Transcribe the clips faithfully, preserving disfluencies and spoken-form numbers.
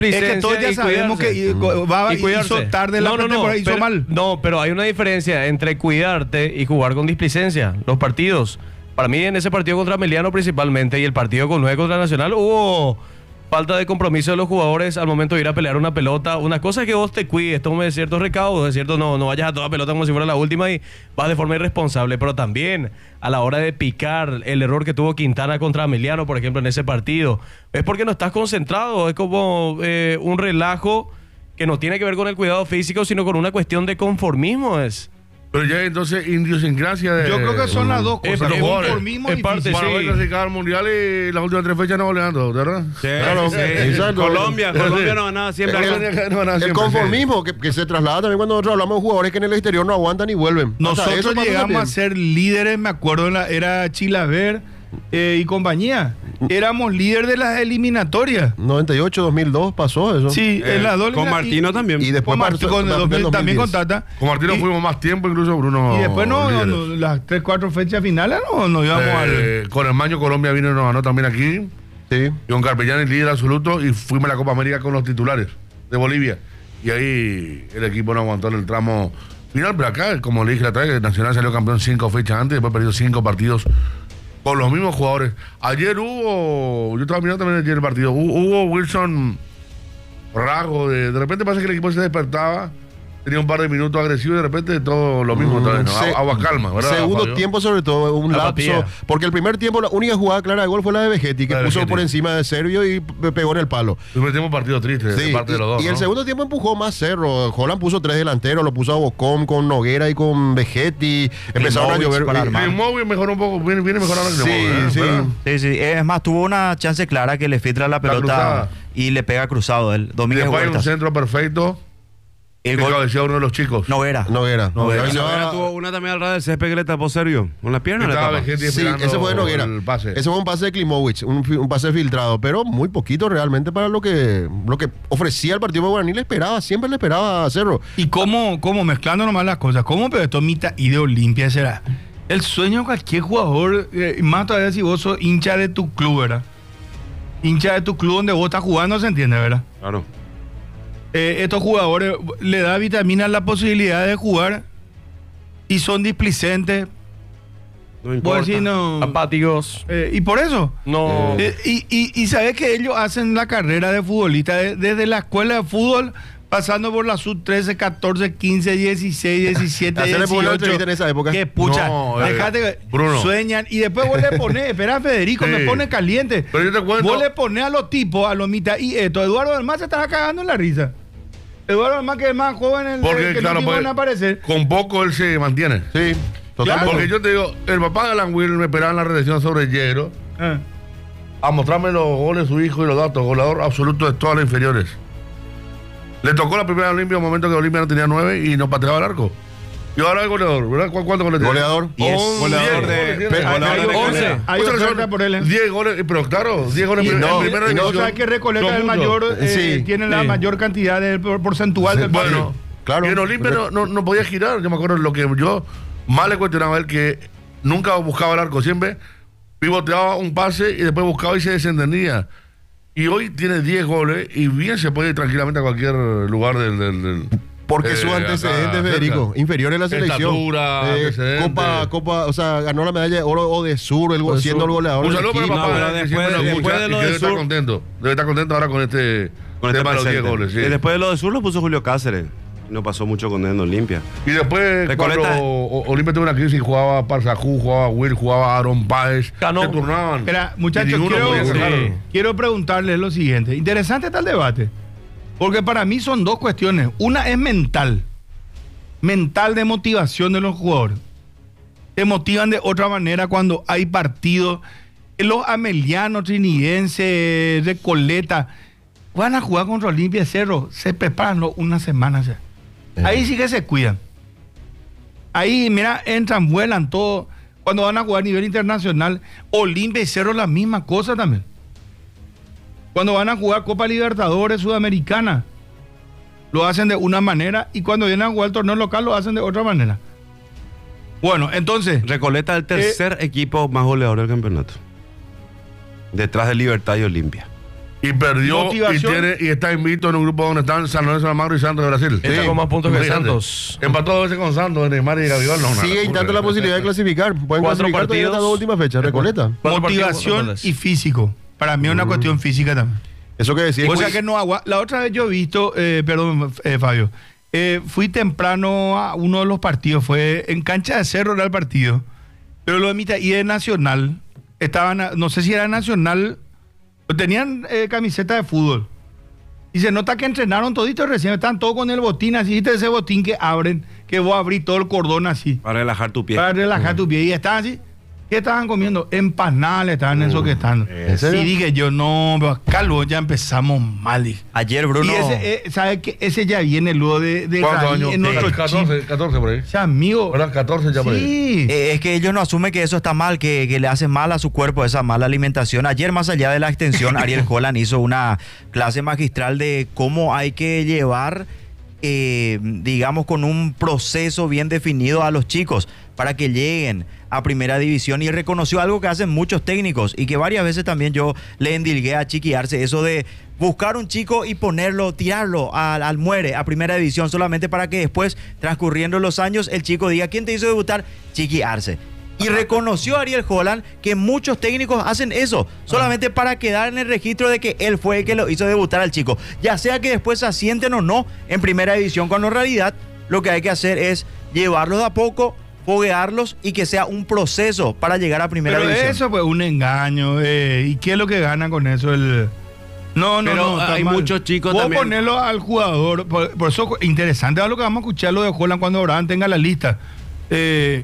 Es que todos ya sabemos que va, hizo tarde la no, no, no, temporada, hizo pero, mal. No, pero hay una diferencia entre cuidarte y jugar con displicencia. Los partidos. Para mí, en ese partido contra Emiliano principalmente y el partido con nueve contra Nacional, hubo falta de compromiso de los jugadores al momento de ir a pelear una pelota. Una cosa es que vos te cuides, tomes ciertos recaudos, es cierto, no, no vayas a toda pelota como si fuera la última y vas de forma irresponsable, pero también a la hora de picar el error que tuvo Quintana contra Emiliano, por ejemplo, en ese partido, es porque no estás concentrado, es como eh, un relajo que no tiene que ver con el cuidado físico, sino con una cuestión de conformismo, es... Pero ya entonces idiosincrasia de... Yo creo que son las dos cosas. Es, es conformismo es parte, difícil. Para sí. ver clasificar al mundial y las últimas tres fechas no goleando, ¿verdad? Sí, Claro, sí. exacto. Colombia, Colombia no ganaba siempre. El, acá. el, no ganaba El siempre, conformismo que, que se traslada también cuando nosotros hablamos de jugadores que en el exterior no aguantan y vuelven. Hasta Nosotros eso pasa llegamos también. a ser líderes, me acuerdo, en la era Chilaver eh, y compañía. Éramos líderes de las eliminatorias. noventa y ocho, dos mil dos pasó eso. Sí, Eh, en las dos con elimina- Martino y- también. Y después Con Martino, pasó- con- pasó en el también con dos mil diez. Tata. Con Martino Y- fuimos más tiempo, incluso Bruno. Y después no, líderes. no, las tres, cuatro fechas finales no, nos íbamos Eh, con el Maño Colombia vino y nos ganó también aquí. Sí. Y con Carpellán el líder absoluto y fuimos a la Copa América con los titulares de Bolivia. Y ahí el equipo no aguantó en el tramo final, pero acá, como le dije la otra vez, el Nacional salió campeón cinco fechas antes, después perdió cinco partidos con los mismos jugadores. Ayer hubo, yo estaba mirando también ayer el partido, hubo, hubo Wilson rasgo, de, de repente pasa que el equipo se despertaba, tenía un par de minutos agresivos y de repente todo lo mismo, Mm, otra vez, ¿no? se- Agua calma, ¿verdad? Segundo Fabio? tiempo, sobre todo, un Apatía. lapso. Porque el primer tiempo, la única jugada clara de gol fue la de Vegetti, que La de puso Vegetti. por encima de Servio y pe- pegó en el palo. Primer tiempo partido triste Sí, de parte de los dos. y, y el ¿no? segundo tiempo empujó más Cerro. Holland puso tres delanteros, lo puso a Bocón con Noguera y con Vegetti. Empezaron a Klimovic llover. para eh, armar. Klimovic mejoró un poco, viene, viene mejorando Sí, Klimovic, ¿eh? sí. ¿Verdad? Sí, sí. Es más, tuvo una chance clara que le filtra la pelota cruzada. y le pega cruzado él. Y Domínguez después hay un Huertas. centro perfecto El que gol. cabeceó uno de los chicos. Noguera. Noguera. Noguera. Ahí se va- Noguera tuvo una también al ras del césped que le tapó Sergio. Con la pierna le Estaba tapó. Vegetti Sí, esperando ese fue de Noguera. el pase. Ese fue un pase de Klimovic, un, fi- un pase filtrado, pero muy poquito realmente para lo que lo que ofrecía el partido de Guaraní. Le esperaba, siempre le esperaba a Cerro. Y cómo, cómo mezclando nomás las cosas, cómo pero esto mitad y de Olimpia será el sueño de cualquier jugador, eh, más todavía si vos sos hincha de tu club, ¿verdad? Hincha de tu club donde vos estás jugando, se entiende, ¿verdad? Claro. Eh, estos jugadores le da vitamina la posibilidad de jugar y son displicentes. No Vos importa. decís, no. Apáticos. Eh, y por eso. No. Eh, y, y, y sabes que ellos hacen la carrera de futbolista de- desde la escuela de fútbol, pasando por la sub trece, catorce, quince, dieciséis, diecisiete, Hacerle por una dieciocho. entrevista en esa época. Que pucha, No, eh, dejate, Bruno. sueñan y después vos le pones, espera Federico, Sí. me pone caliente. Pero yo te cuento- Vos le pones a los tipos, a los mitad y esto, Eduardo Almaz se estaba cagando en la risa. Eduardo Almaz, que es más joven, el, Porque, el que claro, no tiene pues, a aparecer. con poco él se mantiene. Sí, totalmente. Porque yo te digo, el papá de Alan Will me esperaba en la redacción sobre Yero Ah. a mostrarme los goles de su hijo y los datos, goleador absoluto de todas las inferiores. Le tocó la primera Olimpia en un momento que Olimpia no tenía nueve y no pateaba el arco. Y ahora el goleador, ¿verdad? ¿Cu- ¿Cuántos goles tiene? Goleador. Diez. Once, Goleador diez de- goles tiene. Pero- Hay, goleador hay de once, Recoleta. hay O sea, oferta son por él. ¿eh? diez goles, pero claro, diez goles Y en, no, en primera y no, No, división. sabes que Recoleta son es el muchos. mayor, eh, Sí, tiene la sí. mayor cantidad de por- porcentual del país. Bueno, Claro. y en Olimpia no, no, no podía girar. Yo me acuerdo lo que yo más le cuestionaba a él, que nunca buscaba el arco, siempre pivoteaba un pase y después buscaba y se desentendía. Y hoy tiene diez goles y bien se puede ir tranquilamente a cualquier lugar del... del, del Porque eh, su antecedente, acá, Federico, cerca. inferior en la selección. Estatura, Eh, antecedente. Copa, Copa, o sea, ganó la medalla de oro o de sur, el, go- Pues, siendo el goleador. Un del saludo para equipo. papá, No, pero que después- siempre nos después escucha de y lo que de debe estar Sur- contento. Debe estar contento ahora con este Con este tema de los diez presente. goles. Sí. Y después de lo de Sur lo puso Julio Cáceres. Y no pasó mucho con él en Olimpia. Y después, Recoleta. cuando O- Olimpia tuvo una crisis, jugaba Parzajú, jugaba Will, jugaba Aaron Páez. Ganó. Se turnaban. Espera, Y muchachos, ninguno quiero, podía sacarlo. sí. quiero preguntarles lo siguiente. Interesante está el debate. Porque para mí son dos cuestiones. Una es mental. Mental de motivación de los jugadores. Te motivan de otra manera cuando hay partidos. Los amelianos, trinidenses, Recoleta, van a jugar contra Olimpia Cerro. Se preparan ¿no? una semana ya. Ahí sí que se cuidan. Ahí, mira, entran, vuelan todo. Cuando van a jugar a nivel internacional, Olimpia y Cerro la misma cosa también. Cuando van a jugar Copa Libertadores Sudamericana, lo hacen de una manera y cuando vienen a jugar el torneo local lo hacen de otra manera. Bueno, entonces, Recoleta es el tercer equipo más goleador del campeonato. Detrás de Libertad y Olimpia. Y perdió y, Motivación. tiene, y está invicto en un grupo donde están San Lorenzo, Almagro y Santos de Brasil. Está con más puntos que Imagínate. Santos. Empató dos veces con Santos, Neymar y Gabigol. No, una Sigue locura. intentando la posibilidad de clasificar. Pueden Cuatro clasificar todavía partidos. hasta la última fecha. Recoleta. Cuatro partidos, Motivación cuatro goles. y físico. Para mí es una cuestión física también. Eso que decía. O sea que no agua. La otra vez yo he visto, eh, perdón, eh, Fabio, eh, fui temprano a uno de los partidos, fue en Cancha de Cerro era el partido, pero lo de mitad y de Nacional, estaban, no sé si era Nacional, pero tenían eh, camiseta de fútbol. Y se nota que entrenaron toditos recién, están todos con el botín así, ¿viste? Ese botín que abren, que vos abrís todo el cordón así, Para relajar tu pie. para relajar tu pie. Y estaban así. ¿Qué estaban comiendo? Empanadas estaban esos que están. ¿en serio? Y dije yo, no, pero calvo, ya empezamos mal. Dije. Ayer, Bruno. Y ese, eh, ¿sabe qué? Ese ya viene luego de, de ¿Cuántos raíz años? en nuestro chip. catorce, catorce por ahí. O sea, amigo. ¿Verdad? catorce ya por ahí. Sí. Eh, es que ellos no asumen que eso está mal, que, que le hace mal a su cuerpo esa mala alimentación. Ayer, más allá de la extensión, Ariel Holland hizo una clase magistral de cómo hay que llevar, eh, digamos, con un proceso bien definido a los chicos para que lleguen a primera división, y reconoció algo que hacen muchos técnicos y que varias veces también yo le endilgué a Chiqui Arce, eso de buscar un chico y ponerlo, tirarlo al, al muere a primera división solamente para que después, transcurriendo los años, el chico diga, ¿quién te hizo debutar? Chiqui Arce. Y reconoció a Ariel Holland que muchos técnicos hacen eso, solamente para quedar en el registro de que él fue el que lo hizo debutar al chico. Ya sea que después se asienten o no en primera división, cuando en realidad lo que hay que hacer es llevarlos de a poco, foguearlos y que sea un proceso para llegar a primera Pero división. eso pues un engaño. Eh, ¿Y qué es lo que gana con eso? El... No, no, Pero no. está hay mal. muchos chicos Puedo también. ponerlo al jugador. Por, por eso interesante lo que vamos a escuchar lo de Holland cuando Abraham tenga la lista. Eh,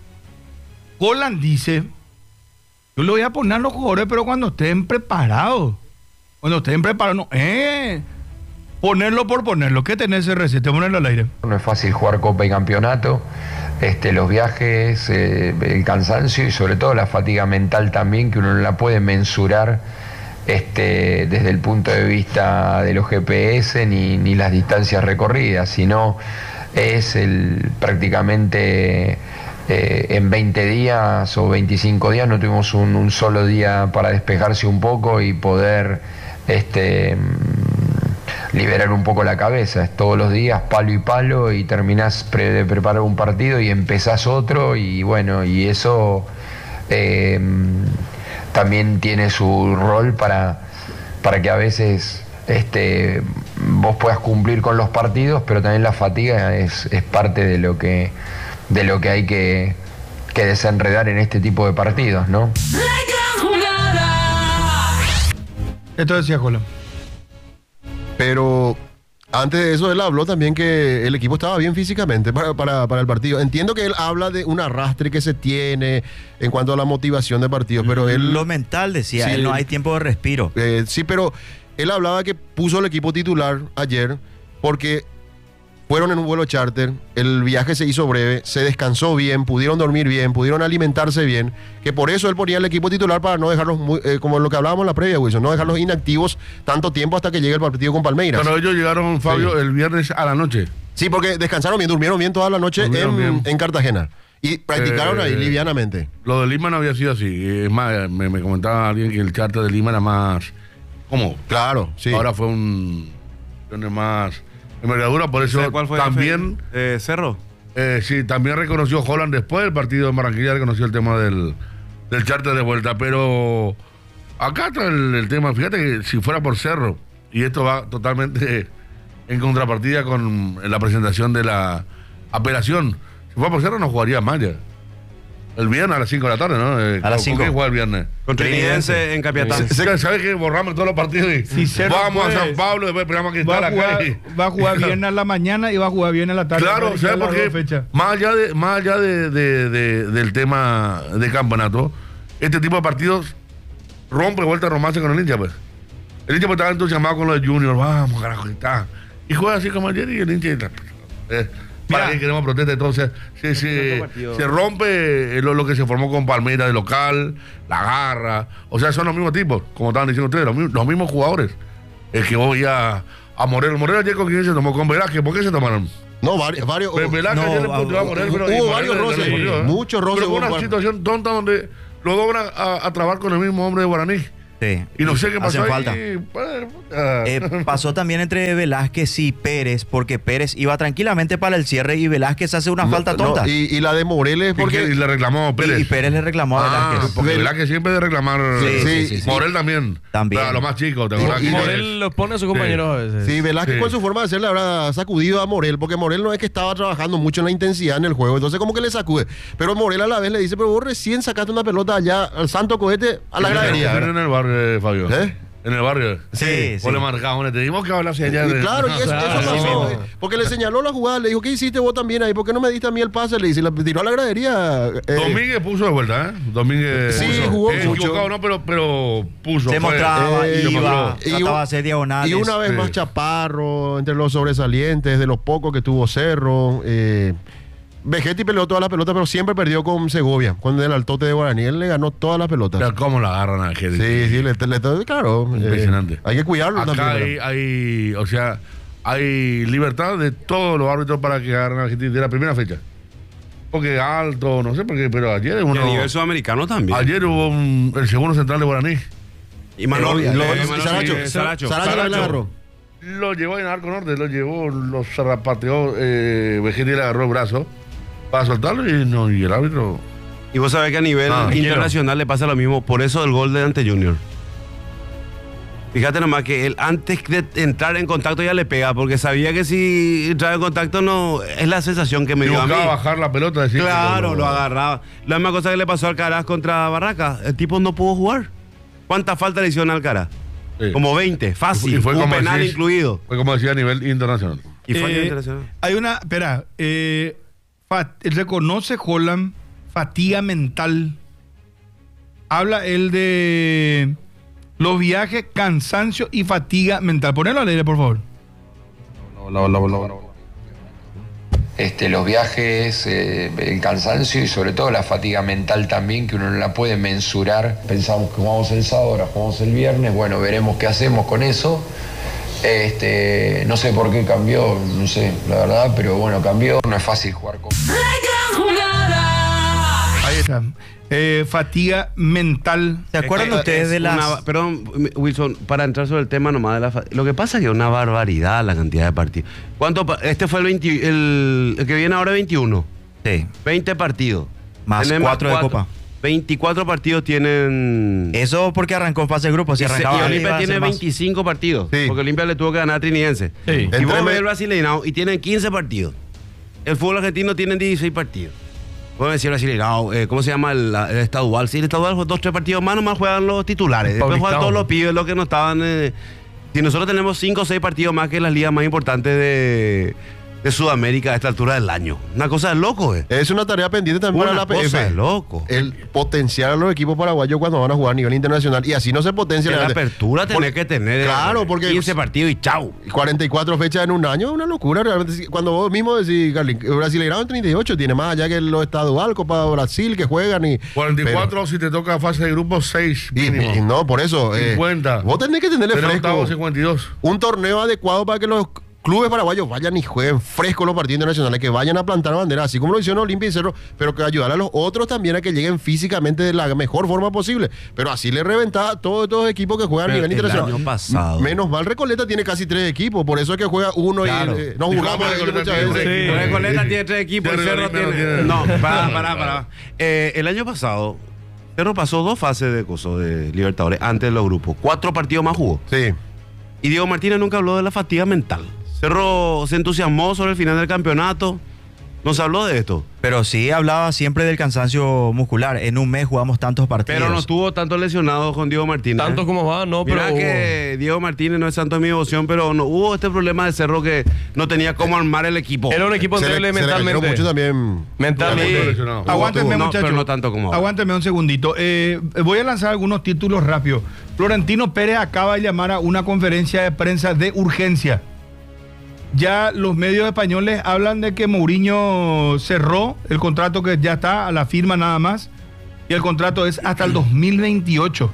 Holland dice, yo lo voy a poner a los jugadores, pero cuando estén preparados. Cuando estén preparados, no. Eh, ponerlo por ponerlo. ¿Qué tenés ese receta? Ponerlo al aire. No es fácil jugar Copa y Campeonato, este, los viajes, eh, el cansancio y sobre todo la fatiga mental también, que uno no la puede mensurar este, desde el punto de vista de los G P S ni, ni las distancias recorridas, sino es el prácticamente eh, en veinte días o veinticinco días no tuvimos un, un solo día para despejarse un poco y poder este, liberar un poco la cabeza. Es todos los días palo y palo y terminás pre de preparar un partido y empezás otro, y bueno, y eso eh, también tiene su rol para, para que a veces este, vos puedas cumplir con los partidos, pero también la fatiga es, es parte de lo que, de lo que hay que, que desenredar en este tipo de partidos, ¿no? Esto decía Holland. Pero antes de eso él habló también que el equipo estaba bien físicamente para, para, para el partido. Entiendo que él habla de un arrastre que se tiene en cuanto a la motivación de partidos, pero él... Lo mental, decía, Sí. él no hay tiempo de respiro. Eh, sí, pero él hablaba que puso el equipo titular ayer porque fueron en un vuelo charter, el viaje se hizo breve, se descansó bien, pudieron dormir bien, pudieron alimentarse bien, que por eso él ponía el equipo titular para no dejarlos, muy, eh, como lo que hablábamos en la previa, Wilson, no dejarlos inactivos tanto tiempo hasta que llegue el partido con Palmeiras. Pero ellos llegaron, Fabio, Sí. el viernes a la noche. Sí, porque descansaron bien, durmieron bien toda la noche Durmieron en, bien. en Cartagena. Y practicaron Eh, ahí livianamente. Lo de Lima no había sido así. Es más, me, me comentaba alguien que el charter de Lima era más... ¿Cómo? Claro, sí. Ahora fue un... tiene más envergadura, por eso ¿Sabes cuál fue? también... Eh, Cerro. Eh, sí, también reconoció Holland después del partido de Barranquilla, reconoció el tema del, del charter de vuelta, pero acá está el, el tema, fíjate que si fuera por Cerro, y esto va totalmente en contrapartida con la presentación de la apelación, si fuera por Cerro no jugaría Maya. El viernes a las cinco de la tarde, ¿no? Eh, A las ¿con cinco. qué juega el viernes? Contra Trinidente en Capiatá. ¿Sabes qué? Borramos todos los partidos y Si Cerro vamos puede, a San Pablo, después pegamos que Va está a, la jugar, calle. va a jugar viernes a la mañana y va a jugar viernes a la tarde. Claro, Para ¿sabes las por dos qué? fechas. Más allá, de, más allá de, de- de- del tema de campeonato, este tipo de partidos rompe vuelta romance con el hincha, pues. El hincha pues, estaba entusiasmado con lo de Junior, vamos, carajo, y está. Y juega así como ayer y el hincha... Eh, ¿Para Mira. qué queremos protesta? Entonces, se, se, se rompe lo, lo que se formó con Palmeiras de local, la garra. O sea, son los mismos tipos, como estaban diciendo ustedes, los, mismos- los mismos jugadores. El que voy a, a Morel. Morel ayer con quién se tomó, con Velázquez. ¿Por qué se tomaron? No, varios... varios Ve- Velázquez no, ayer le ah, puteó a Morel, pero... hubo y Morel varios le- le roces, respondió, ¿eh? muchos roces Pero fue hubo, una Juan. situación tonta donde los dos van a, a trabar con el mismo hombre de Guaraní. Sí. Y no sé qué pasó Hacen ahí. falta. Ah. Eh, pasó también entre Velázquez y Pérez, porque Pérez iba tranquilamente para el cierre y Velázquez hace una No, falta no, tonta. y, y la de Moreles, ¿Y qué? porque Y le reclamó Pérez. Y, y Pérez le reclamó a Ah, Velázquez. porque Vel- Velázquez siempre de reclamar. Sí, sí, sí, sí. Morel también. También. Para los más chicos, ¿te Y- acordás? y que- Morel los pone a sus compañeros a veces. sí, Velázquez Sí. con su forma de ser le habrá sacudido a Morel, porque Morel no es que estaba trabajando mucho en la intensidad en el juego, entonces como que le sacude. Pero Morel a la vez le dice, pero vos recién sacaste una pelota allá al santo cohete a la Sí, gradería. sí, ¿verdad? en el barrio, eh, Fabio. ¿Eh? En el barrio. Sí, Vos sí. le marcabas, te dimos que hablar hacia allá. Y de- claro, y eso, Claro, eso sí pasó, mismo. eh, porque le señaló la jugada, le dijo, ¿qué hiciste vos también ahí? ¿Por qué no me diste a mí el pase? Le dice, le tiró a la gradería. eh, Domínguez puso de vuelta, ¿eh? Domínguez. Sí, puso. jugó Eh, mucho. equivocado, no, pero, pero puso. Se fue- mostraba, eh, iba, y- trataba de hacer diagonales. Y una vez Sí. más Chaparro, entre los sobresalientes, de los pocos que tuvo Cerro. Eh, Vegetti peleó todas las pelotas, pero siempre perdió con Segovia. Cuando en el altote de Guaraní, él le ganó todas las pelotas. Mira ¿Cómo la agarran a Jerry? Sí, sí, le, le- claro. eh, Impresionante. hay que cuidarlo Acá también. hay, hay, o sea, hay libertad de todos los árbitros para que agarren a Argentina de la primera fecha. Porque alto, no sé por qué, pero ayer Y uno. a nivel sudamericano también. Ayer hubo un- el segundo central de Guaraní. Y Manolo, Eh, eh, lo- Manolo- Saracho, eh, Saracho. Saracho también le agarró. Lo llevó en Arco Norte, lo llevó, lo zarrapateó, eh, Vegetti le agarró el brazo para soltarlo y, no, y el árbitro. Y vos sabés que a nivel Ah, internacional le pasa lo mismo, por eso el gol de Ante Junior. Fíjate nomás que él antes de entrar en contacto ya le pega, porque sabía que si entraba en contacto no, es la sensación que me Y dio a mí. buscaba bajar la pelota. Decir, Claro, que lo agarraba. La misma cosa que le pasó a Alcaraz contra Barraca, el tipo no pudo jugar. ¿Cuántas faltas le hicieron a Alcaraz? Sí. Como veinte, fácil, Y fue un como penal decís- incluido. Fue como decía a nivel internacional. Y fue a nivel Eh, internacional. Hay una, espera, eh, fat- reconoce Holland fatiga mental. Habla él de los viajes, cansancio y fatiga mental. Ponelo al aire, por favor. Este, los viajes, eh, el cansancio y sobre todo la fatiga mental también, que uno no la puede mensurar. Pensamos que jugamos el sábado, ahora jugamos el viernes, bueno, veremos qué hacemos con eso. Este, no sé por qué cambió, no sé, la verdad, pero bueno, cambió. No es fácil jugar con... Ahí está. Eh, fatiga mental. ¿Se acuerdan Es que ustedes es de las... una- perdón, Wilson, para entrar sobre el tema nomás de la fa- lo que pasa es que es una barbaridad la cantidad de partidos. ¿Cuánto pa- este fue el, veinte, el, el que viene ahora veintiuno. Sí, veinte partidos. más Tenemos cuatro de Copa. veinticuatro partidos tienen. Eso porque arrancó en fase de grupo. Si y se- arrancaba y ahí, iba Olimpia a tiene ser más. veinticinco partidos. Sí. Porque Olimpia le tuvo que ganar a Trinidense. Sí. Y Entre vos me- ves el Brasileirao y tienen quince partidos. El fútbol argentino tiene dieciséis partidos. Pueden decir Brasileirao, eh, ¿cómo se llama el, el estadual? Sí, el estadual juega dos, tres partidos más, nomás juegan los titulares. Después juegan Paulistao. todos los pibes, los que no estaban. eh, si nosotros tenemos cinco o seis partidos más que las ligas más importantes de, de Sudamérica a esta altura del año. Una cosa de loco, eh. Es una tarea pendiente también Una para la cosa P de F. loco. El potenciar a los equipos paraguayos cuando van a jugar a nivel internacional. Y así no se potencia En la la apertura Por- tenés que tener. Claro, eh, porque- quince partidos y chau. cuarenta y cuatro fechas en un año es una locura. Realmente, cuando vos mismo decís, Carlin, el Brasileirao en treinta y ocho tiene más allá que los estadual, Copa Brasil, que juegan. y cuarenta y cuatro si te toca fase de grupo, seis pero- y- mínimo. y no, por eso. eh, cincuenta. vos tenés que tenerle Tenés fresco. octavo, cincuenta y dos. Un torneo adecuado para que los clubes paraguayos vayan y jueguen fresco los partidos internacionales, que vayan a plantar bandera, así como lo hicieron Olimpia y Cerro, pero que ayudar a los otros también a que lleguen físicamente de la mejor forma posible. Pero así le reventaba a todos estos equipos que juegan a Pero nivel el internacional. año pasado. Menos mal Recoleta tiene casi tres equipos, por eso es que juega uno Claro. y eh, nos ¿Y jugamos cómo de ellos Recoleta muchas tiene veces. tres Sí. Recoleta tiene tres equipos, el Cerro Cerro Olimpia no tiene. tiene. No, pará, Claro, pará, claro. pará. Eh, el año pasado, Cerro pasó dos fases de coso de Libertadores antes de los grupos. Cuatro partidos más jugó. Sí. Y Diego Martínez nunca habló de la fatiga mental. Cerro se entusiasmó sobre el final del campeonato. No se habló de esto. Pero sí hablaba siempre del cansancio muscular. En un mes jugamos tantos partidos. Pero no estuvo tanto lesionado con Diego Martínez. Tanto como va, no, pero. Mira hubo- que Diego Martínez no es santo de mi devoción, pero no hubo este problema de Cerro que no tenía cómo armar el equipo. Era un equipo Se le, endeble se le cayeron mentalmente. mucho también. Mentalmente. Mucho lesionado. Aguántenme, no, muchachos. pero no tanto como ahora. Aguántenme un segundito. Eh, voy a lanzar algunos títulos rápido. Florentino Pérez acaba de llamar a una conferencia de prensa de urgencia. Ya los medios españoles hablan de que Mourinho cerró el contrato, que ya está a la firma nada más, y el contrato es hasta el dos mil veintiocho.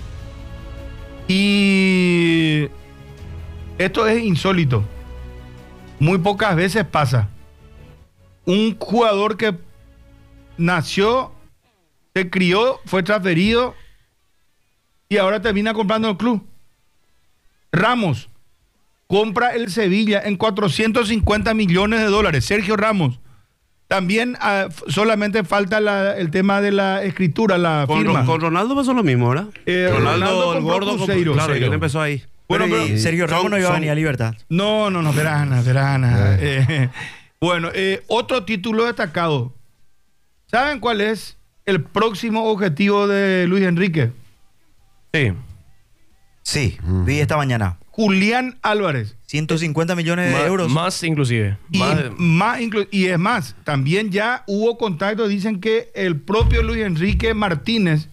Y esto es insólito. Muy pocas veces pasa. Un jugador que nació, se crió, fue transferido y ahora termina comprando el club. Ramos compra el Sevilla en cuatrocientos cincuenta millones de dólares. Sergio Ramos. También uh, solamente falta la, el tema de la escritura, la Con, firma. con Ronaldo pasó lo mismo, ¿verdad? Eh, Ronaldo, Ronaldo el compró gordo, compró- Cruzeiro. claro, Cruzeiro. él empezó ahí. Bueno, Pero, pero- y Sergio Ramos son- no iba a son- venir a Libertad. No, no, no, verana, verana. Eh, bueno, eh, otro título destacado. ¿Saben cuál es el próximo objetivo de Luis Enrique? Sí. Sí, vi esta mañana. Julián Álvarez. ciento cincuenta millones de Más, euros. más inclusive. Y, Más- más inclu- y es más, también ya hubo contacto, dicen que el propio Luis Enrique Martínez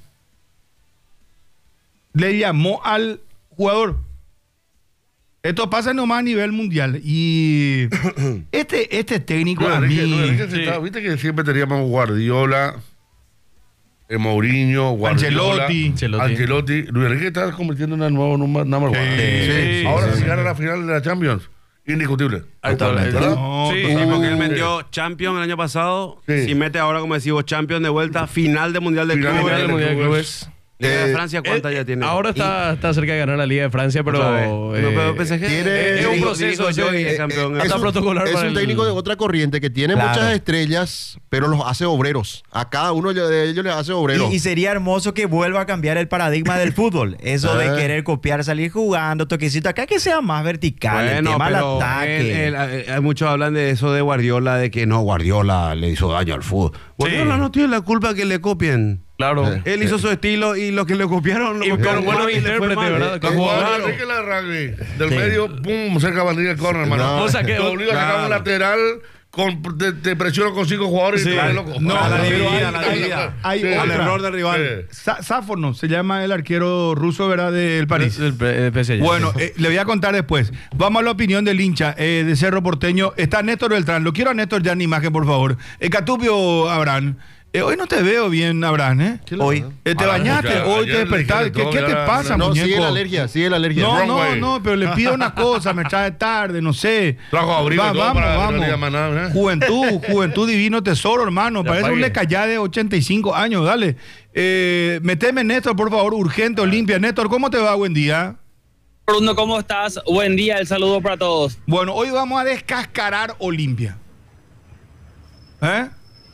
le llamó al jugador. Esto pasa nomás a nivel mundial. Y este, este técnico Luis a mí... Enrique- Luis Enrique se sí. está- Viste que siempre teníamos Guardiola, eh, Mourinho, Guardiola, Ancelotti. Ancelotti. Ancelotti. Luis Enrique está convirtiendo en el nuevo number, number one. Sí, sí, Ahora sí, si sí. gana la final de la Champions, indiscutible. Ahí está, Totalmente, ¿verdad? ¿verdad? No, Sí. totalmente. Porque él Uh, metió Champions el año pasado. Sí. Si mete ahora, como decimos, Champions de vuelta, final de Mundial de Final de Clubes. Mundial de Mundial de Clubes. Liga de Eh, Francia, ¿cuántas Eh, ya tiene? Ahora está, está cerca de ganar la Liga de Francia, pero. Otra vez. No, eh, pero P S G tiene- es un digo- proceso digo yo ese, y es eh, campeón. eh, hasta es un, protocolar es para un el- técnico de otra corriente que tiene Claro. muchas estrellas, pero los hace obreros. A cada uno de ellos les hace obreros. Y, y sería hermoso que vuelva a cambiar el paradigma del fútbol. Eso de Ah. querer copiar, salir jugando, toquecito acá, que sea más vertical. el tema del pero ataque. él- él- eh, hay muchos hablan de eso de Guardiola, de que no, Guardiola le hizo daño al fútbol. Guardiola no tiene la culpa que le copien. Claro. Sí. Él hizo su estilo y los que le copiaron lo Y copiaron con buenos mal y le fue intérpretes, mal. ¿verdad? La Con jugada de jugadores. Enrique Larragui, del medio, pum, cerca de bandera del corner, hermano. No. O sea que- Te obliga a sacar claro. un lateral, con, te, te presiono con cinco jugadores Sí. y te vuelves loco. No, Ah, la pero dividida, hay- la hay- dividida. Hay sí. otra. Al error del rival. Sí. Sa- Sáfono se llama el arquero ruso, ¿verdad? Del París. Del P- del P S G. Bueno, eh, le voy a contar después. Vamos a la opinión del hincha eh, de Cerro Porteño. Está Néstor Beltrán. Lo quiero a Néstor ya en imagen, por favor. Eh, Catupio Abraham. Eh, hoy no te veo bien, Abraham, ¿eh? Hoy. Eh, te Ah, bañaste, ya, hoy ayer te le despertaste. dije ¿Qué, todo, qué te ya, pasa, no, muñeco? sigue la alergia, sigue la alergia. No, Wrong no, way. no, pero le pido una cosa, me trae tarde, no sé. Trajo abrigo y todo vamos, para que no vamos. le digan nada, ¿eh? Juventud, juventud divino tesoro, hermano. Ya Parece un pague. lecayá de ochenta y cinco años, dale. Eh, meteme, Néstor, por favor, urgente, Olimpia. Néstor, ¿cómo te va? Buen día. Bruno, ¿cómo estás? Buen día, el saludo para todos. Bueno, hoy vamos a descascarar Olimpia. ¿Eh?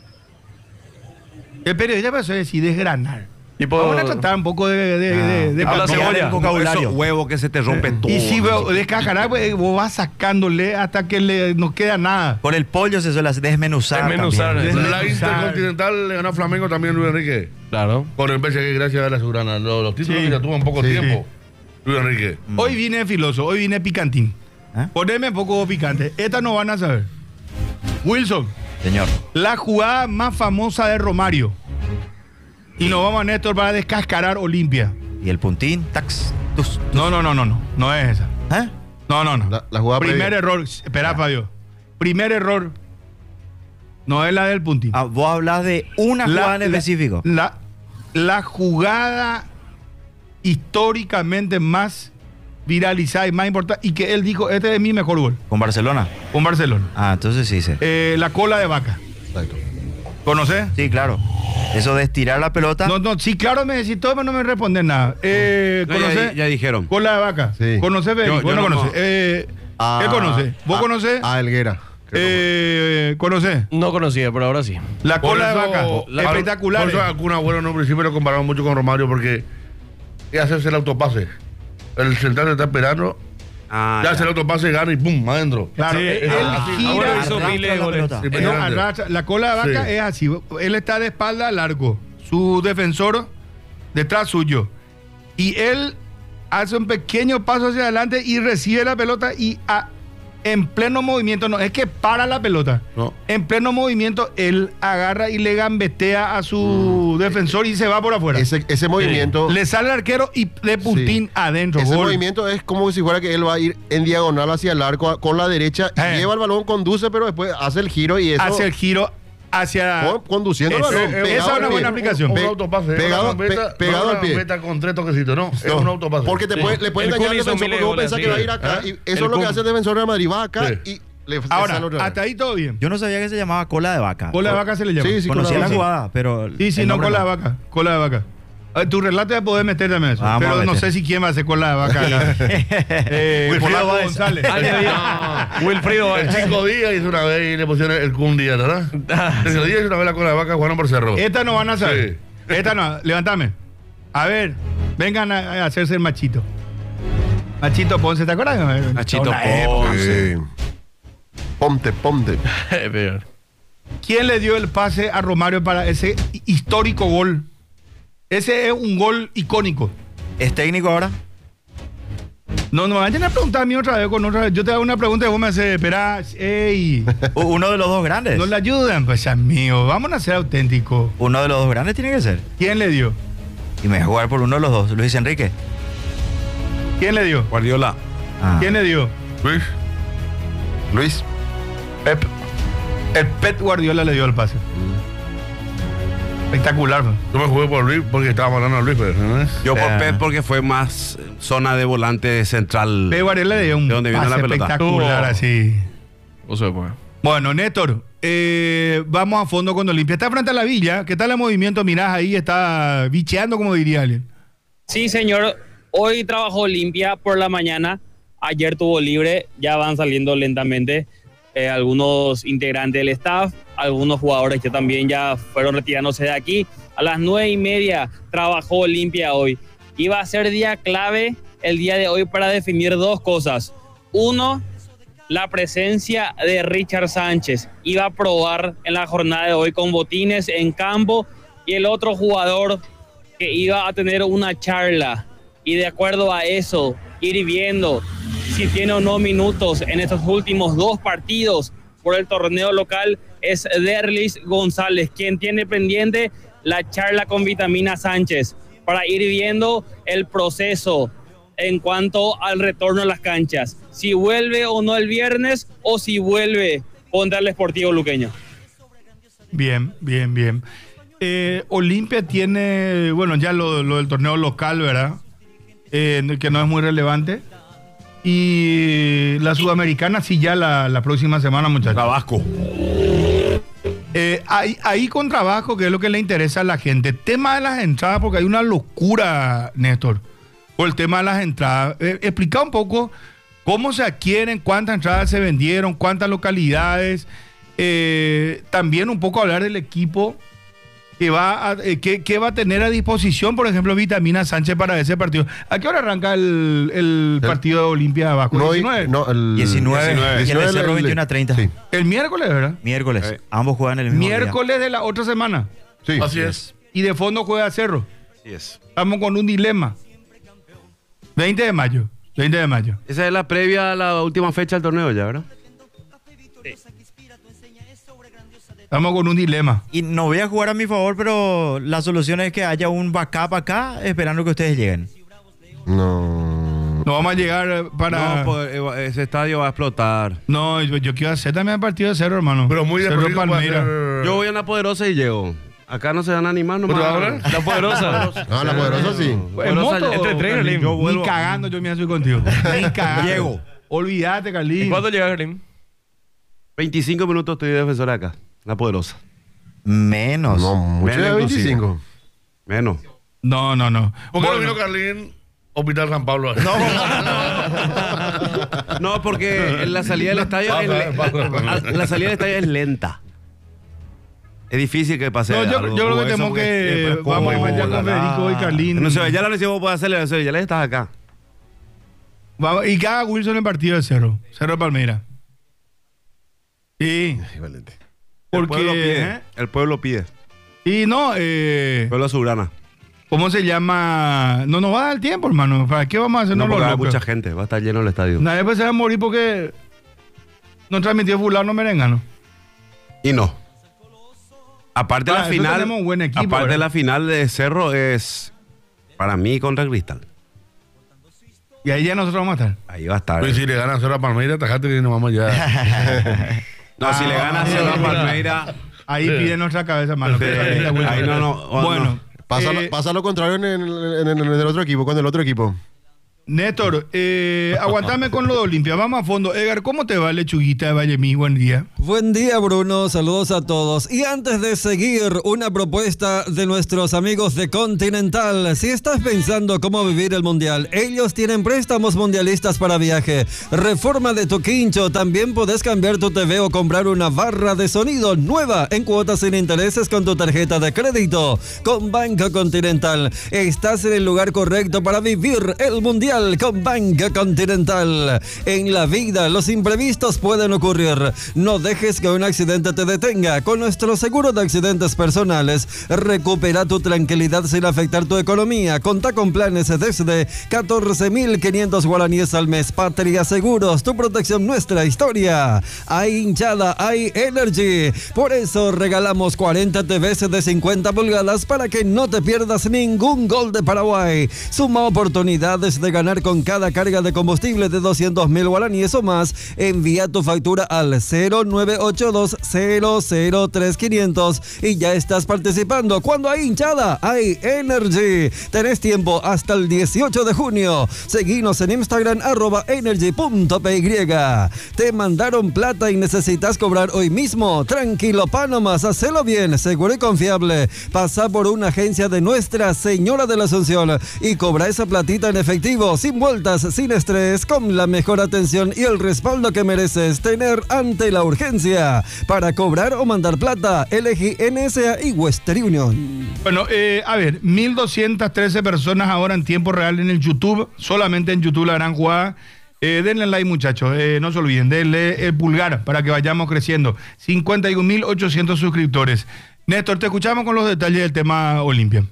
El periodista pasó a decir desgranar. Tipo- Vamos a tratar un poco de... de, de- de Habla cambiar cebolla. el vocabulario. Esos huevos que se te rompen todo. Y si veo descascarar, pues, vos vas sacándole hasta que le, no queda nada. Con el pollo se suele hacer desmenuzar. Desmenuzar, también. exacto. La Intercontinental le ganó a Flamengo también Luis Enrique. Claro. Con el P S G, gracias a la Soberana. Los, los títulos Sí. que ya tuvo en poco Sí, tiempo. Luis Enrique. Hoy vine filoso, hoy vine picantín. ¿Eh? Poneme un poco picante. Estas no van a saber. Wilson, Señor. la jugada más famosa de Romario. Y nos vamos a Néstor para descascarar Olimpia. Y el puntín, tax, tus. No, no, no, no, no. No es esa. ¿Eh? No, no, no. La- la jugada Primer previa. error. Espera, Fabio. Primer error. No es la del puntín. Ah, vos hablas de una La- jugada en la- específico. La, la jugada históricamente más viralizada y más importante. Y que él dijo, este es mi mejor gol. Con Barcelona. Con Barcelona. Ah, entonces sí sé. Eh, la cola de vaca. Exacto. ¿Conoces? Sí, claro. Eso de estirar la pelota. No, no, sí, claro, me decís todo, pero no me responden nada. Eh, No, ya- ¿Conoces? ya dijeron. Cola de vaca. Sí. ¿Conoces, Federico? Yo- yo Vos no no conoces. conozco. Eh, Ah, ¿Qué conoces? ¿Vos ah, conocés? Ah, Helguera. Eh, ¿Conoces? No conocía, pero ahora sí. La Por cola de eso- vaca. la- Espectacular. Por eso a Kun Agüero en un principio lo comparamos mucho con Romario porque es hacerse el autopase. El central te está esperando, Ah, ya ya. hace el autopase, gana y pum, adentro. Claro, Sí, él ah, sí. gira. Ahora hizo arrastra miles de la goles. pelota. Sí, Eh, no, impresionante. arrastra. La cola de vaca Sí. es así. Él está de espalda al arco. Su defensor detrás suyo. Y él hace un pequeño paso hacia adelante y recibe la pelota y a- en pleno movimiento, no, es que para la pelota. No. En pleno movimiento, él agarra y le gambetea a su defensor y se va por afuera. Ese, ese movimiento. Le sale el arquero y de puntín Sí. adentro. Ese gol. movimiento es como si fuera que él va a ir en diagonal hacia el arco a- con la derecha, y Eh. lleva el balón, conduce, pero después hace el giro y eso. Hacia el giro, hacia... con- conduciendo el Ese- balón. esa pegado es al una pie. buena aplicación. Un, Pe- autopase. pegado- una gambeta, pe- pegado no al una pie. gambeta con tres toquecitos, no. Es No, un autopase. porque te Sí. puede, le puede El engañar Kun al hizo defensor miles porque vos de pensás goles, que va a sí. ir acá. ¿Eh? Y eso El es lo que Kun. hace el defensor de Madrid. Va acá Sí. y le, le Ahora, sale otra vez. hasta ahí todo bien. Yo no sabía que se llamaba cola de vaca. Cola de vaca se le llama. Sí, sí, Conocía cola de la vaca. jugada, pero. Sí, sí, el no, nombre cola de vaca. Cola de vaca. Eh, Tu relato ya podés meter también eso. Vamos a pero no meter. sé si quién va a hacer cola de vaca acá. eh, Wilfrido Polaco Báez. González. Wilfrido. El cinco días hizo una vez y le pusieron el Kun Díaz, ¿verdad? El cinco días hizo una vez la cola de vaca jugaron por Cerro. Esta no van a saber. Esta no. Levántame. A ver, vengan a, a hacerse el machito. Machito Ponce, ¿te acuerdas? Machito Una época. Ponce. Sí. Ponte, ponte. ¿Quién le dio el pase a Romario para ese histórico gol? Ese es un gol icónico. ¿Es técnico ahora? No, no vayan a preguntar a mí otra vez con otra vez. Yo te hago una pregunta y vos me haces, espera, ey. U- Uno de los dos grandes. No le ayudan, pues amigo. Vamos a ser auténticos. Uno de los dos grandes tiene que ser. ¿Quién le dio? Y me voy a jugar por uno de los dos. Luis Enrique. ¿Quién le dio? Guardiola. Ah. ¿Quién le dio? Luis. Luis. Pep. El Pep Guardiola le dio el pase. Espectacular. pues. Yo me jugué por Luis porque estábamos hablando de Luis, pero ¿no es? Yo por Eh. Pep porque fue más eh, zona de volante central. Pep Guardiola le dio un ¿De dónde viene pase la pelota? espectacular Oh. así. O sea, pues. Bueno, Néstor, eh, vamos a fondo con Olimpia. Está frente a la Villa. ¿Qué tal el movimiento? Mirás ahí, está bicheando, como diría alguien. Sí, señor. Hoy trabajó limpia por la mañana. Ayer tuvo libre. Ya van saliendo lentamente eh, algunos integrantes del staff. Algunos jugadores que también ya fueron retirándose de aquí. A las nueve y media trabajó limpia hoy. Iba a ser día clave el día de hoy para definir dos cosas. Uno, la presencia de Richard Sánchez. Iba a probar en la jornada de hoy con botines en campo. Y el otro jugador que iba a tener una charla y de acuerdo a eso ir viendo si tiene o no minutos en estos últimos dos partidos por el torneo local es Derlis González, quien tiene pendiente la charla con Vitamina Sánchez para ir viendo el proceso en cuanto al retorno a las canchas, si vuelve o no el viernes o si vuelve contra el Sportivo Luqueño. Bien, bien, bien. Eh, Olimpia tiene, bueno, ya lo, lo del torneo local, ¿verdad? Eh, que no es muy relevante. Y la sudamericana sí ya la, la próxima semana, muchachos. Tabasco. Eh, ahí, ahí con trabajo, que es lo que le interesa a la gente. Tema de las entradas, porque hay una locura, Néstor, por el tema de las entradas. Eh, explica un poco cómo se adquieren, cuántas entradas se vendieron, cuántas localidades. Eh, también un poco hablar del equipo que va a, eh, que, que va a tener a disposición, por ejemplo, Vitamina Sánchez para ese partido. ¿A qué hora arranca el, el partido de Olimpia de Abajo? No, diecinueve. no, el diecinueve. Y el de Cerro el- veintiuno a treinta. Sí. El miércoles, ¿verdad? Miércoles. Eh. Ambos juegan el mismo día. Miércoles de la otra semana. Sí. Así es. Y de fondo juega Cerro. Así es. Estamos con un dilema. veinte de mayo. veinte de mayo. Esa es la previa a la última fecha del torneo ya, ¿verdad? Estamos con un dilema. Y no voy a jugar a mi favor, pero la solución es que haya un backup acá esperando que ustedes lleguen. No. No vamos a llegar eh, para... No, pues, eh, ese estadio va a explotar. No, yo, yo quiero hacer también el partido de Cerro, hermano. Pero muy de Cerro rico para Palmeiras. hacer- Yo voy a la Poderosa y llego. Acá no se van a animar nomás. ¿Tú vas a hablar? La poderosa. Ah, la poderosa sí. En Poderosa, moto, entre tres, Carlín, Carlín. yo Yo Ni vuelvo. cagando yo me soy contigo. Ni cagando. Llego. Olvídate, Carlín. ¿Cuándo llega, Karim? veinticinco minutos estoy de defensor acá. La Poderosa. Menos. No, mucho Menos de veinticinco. Menos. No, no, no. ¿Por qué no Bueno, vino Carlín? Hospital San Pablo. No, no, porque en la salida del estadio es le- Pasa, la salida del estadio es lenta. Es difícil que pase. no, yo, algo yo creo como que eso, tenemos porque que... después Vamos a como meter bola. con Federico y Carlín. No sé, ya la decimos puede hacerle, eso, ya le estás acá. Vamos, y que haga Wilson en partido de Cerro. Cerro de Palmeiras. Sí. Equivalente. El pueblo Porque... pide. ¿eh? El pueblo pide. Y no, eh... El pueblo azulgrana. ¿Cómo se llama? No nos va a dar el tiempo, hermano. ¿Para qué vamos a hacernos No, los porque hay locos? mucha gente, va a estar lleno el estadio. Nadie pues se va a morir porque no transmitió fulano merengano. Y no. Aparte Ah, la eso final. tenemos un buen equipo, aparte ¿verdad? la final de Cerro es para mí contra el Cristal. Y ahí ya nosotros vamos a estar. Ahí va a estar. Pues si le ganan Cerro a Palmeiras, tajate que nos vamos ya. No, si le gana Cerro a Palmeiras. Ahí pide nuestra cabeza, hermano. Sí, ahí no, no, oh, Bueno. no. Pasa, eh, lo, pasa lo contrario en el, en el- en el otro equipo, con el otro equipo. Néstor, eh, aguantame con lo de Olimpia. Vamos a fondo. Edgar, ¿cómo te va, lechuguita de Vallemí? Buen día. Buen día, Bruno. Saludos a todos. Y antes de seguir, una propuesta de nuestros amigos de Continental. Si estás pensando cómo vivir el Mundial, ellos tienen préstamos mundialistas para viaje. Reforma de tu quincho. También podés cambiar tu T V o comprar una barra de sonido nueva en cuotas sin intereses con tu tarjeta de crédito. Con Banco Continental, estás en el lugar correcto para vivir el Mundial. Con Banco Continental. En la vida, los imprevistos pueden ocurrir. No dejes que un accidente te detenga. Con nuestro seguro de accidentes personales, recupera tu tranquilidad sin afectar tu economía. Contá con planes desde catorce mil quinientos guaraníes al mes. Patria Seguros, tu protección, nuestra historia. Hay hinchada, hay energy. Por eso regalamos cuarenta T Vs de cincuenta pulgadas para que no te pierdas ningún gol de Paraguay. Suma oportunidades de ganar con cada carga de combustible de doscientos mil guaraníes o más. Envía tu factura al cero nueve ocho dos cero cero tres quinientos y ya estás participando. Cuando hay hinchada, hay energy. Tenés tiempo hasta el dieciocho de junio. Seguinos en Instagram arroba energy punto py. Te mandaron plata y necesitas cobrar hoy mismo. Tranquilo, Panomas, hacelo bien, seguro y confiable. Pasa por una agencia de Nuestra Señora de la Asunción y cobra esa platita en efectivo, sin vueltas, sin estrés, con la mejor atención y el respaldo que mereces tener ante la urgencia. Para cobrar o mandar plata, elegí N S A y Western Union. Bueno, eh, a ver, mil doscientas trece personas ahora en tiempo real en el YouTube, solamente en YouTube la gran jugada. Eh, denle like, muchachos, eh, no se olviden, denle el pulgar para que vayamos creciendo. cincuenta y un mil ochocientos suscriptores. Néstor, te escuchamos con los detalles del tema Olimpia.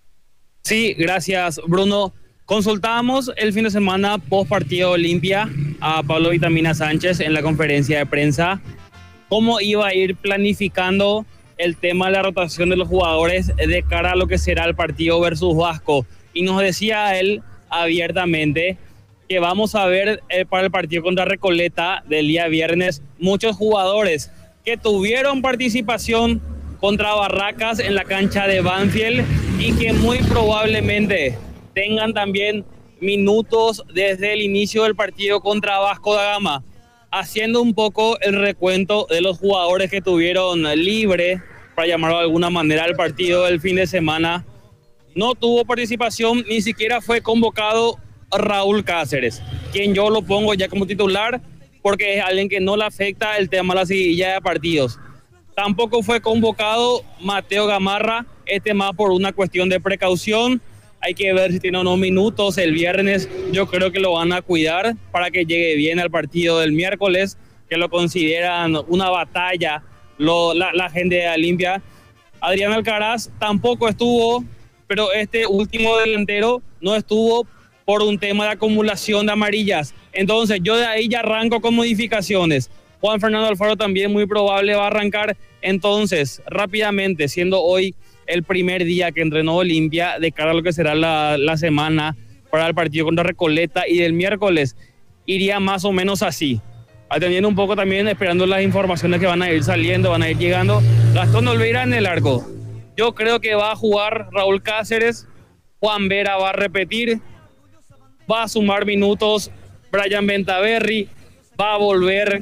Sí, gracias, Bruno. Consultábamos el fin de semana post partido Olimpia a Pablo Vitamina Sánchez en la conferencia de prensa cómo iba a ir planificando el tema de la rotación de los jugadores de cara a lo que será el partido versus Vasco. Y nos decía él abiertamente que vamos a ver eh, para el partido contra Recoleta del día viernes muchos jugadores que tuvieron participación contra Barracas en la cancha de Banfield y que muy probablemente tengan también minutos desde el inicio del partido contra Vasco da Gama, haciendo un poco el recuento de los jugadores que tuvieron libre, para llamarlo de alguna manera, el partido del fin de semana. No tuvo participación, ni siquiera fue convocado Raúl Cáceres, quien yo lo pongo ya como titular porque es alguien que no le afecta el tema de la seguidilla de partidos. Tampoco fue convocado Mateo Gamarra, este más por una cuestión de precaución. Hay que ver si tiene unos minutos el viernes. Yo creo que lo van a cuidar para que llegue bien al partido del miércoles, que lo consideran una batalla lo, la, la gente de Olimpia. Adrián Alcaraz tampoco estuvo, pero este último delantero no estuvo por un tema de acumulación de amarillas. Entonces yo de ahí ya arranco con modificaciones. Juan Fernando Alfaro también muy probable va a arrancar. Entonces, rápidamente, siendo hoy el primer día que entrenó Olimpia de cara a lo que será la, la semana para el partido contra Recoleta y del miércoles, iría más o menos así. Atendiendo un poco también, esperando las informaciones que van a ir saliendo, van a ir llegando. Gastón Olveira en el arco. Yo creo que va a jugar Raúl Cáceres. Juan Vera va a repetir. Va a sumar minutos Brian Bentaberry. Va a volver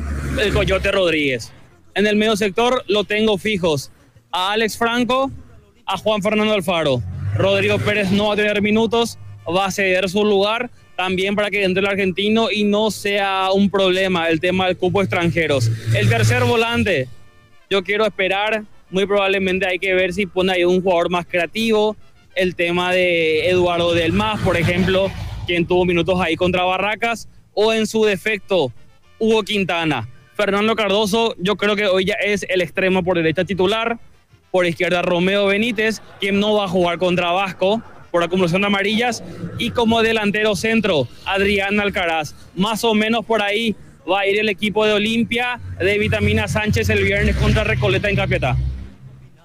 el Coyote Rodríguez. En el medio sector lo tengo fijos a Alex Franco, a Juan Fernando Alfaro. Rodrigo Pérez no va a tener minutos, va a ceder su lugar también para que entre el argentino y no sea un problema el tema del cupo extranjeros. El tercer volante, yo quiero esperar, muy probablemente hay que ver si pone ahí un jugador más creativo, el tema de Eduardo Del Mas, por ejemplo, quien tuvo minutos ahí contra Barracas, o en su defecto, Hugo Quintana. Fernando Cardoso, yo creo que hoy ya es el extremo por derecha titular. Por izquierda, Romeo Benítez, quien no va a jugar contra Vasco por acumulación de amarillas. Y como delantero centro, Adrián Alcaraz. Más o menos por ahí va a ir el equipo de Olimpia de Vitamina Sánchez el viernes contra Recoleta en Capiatá.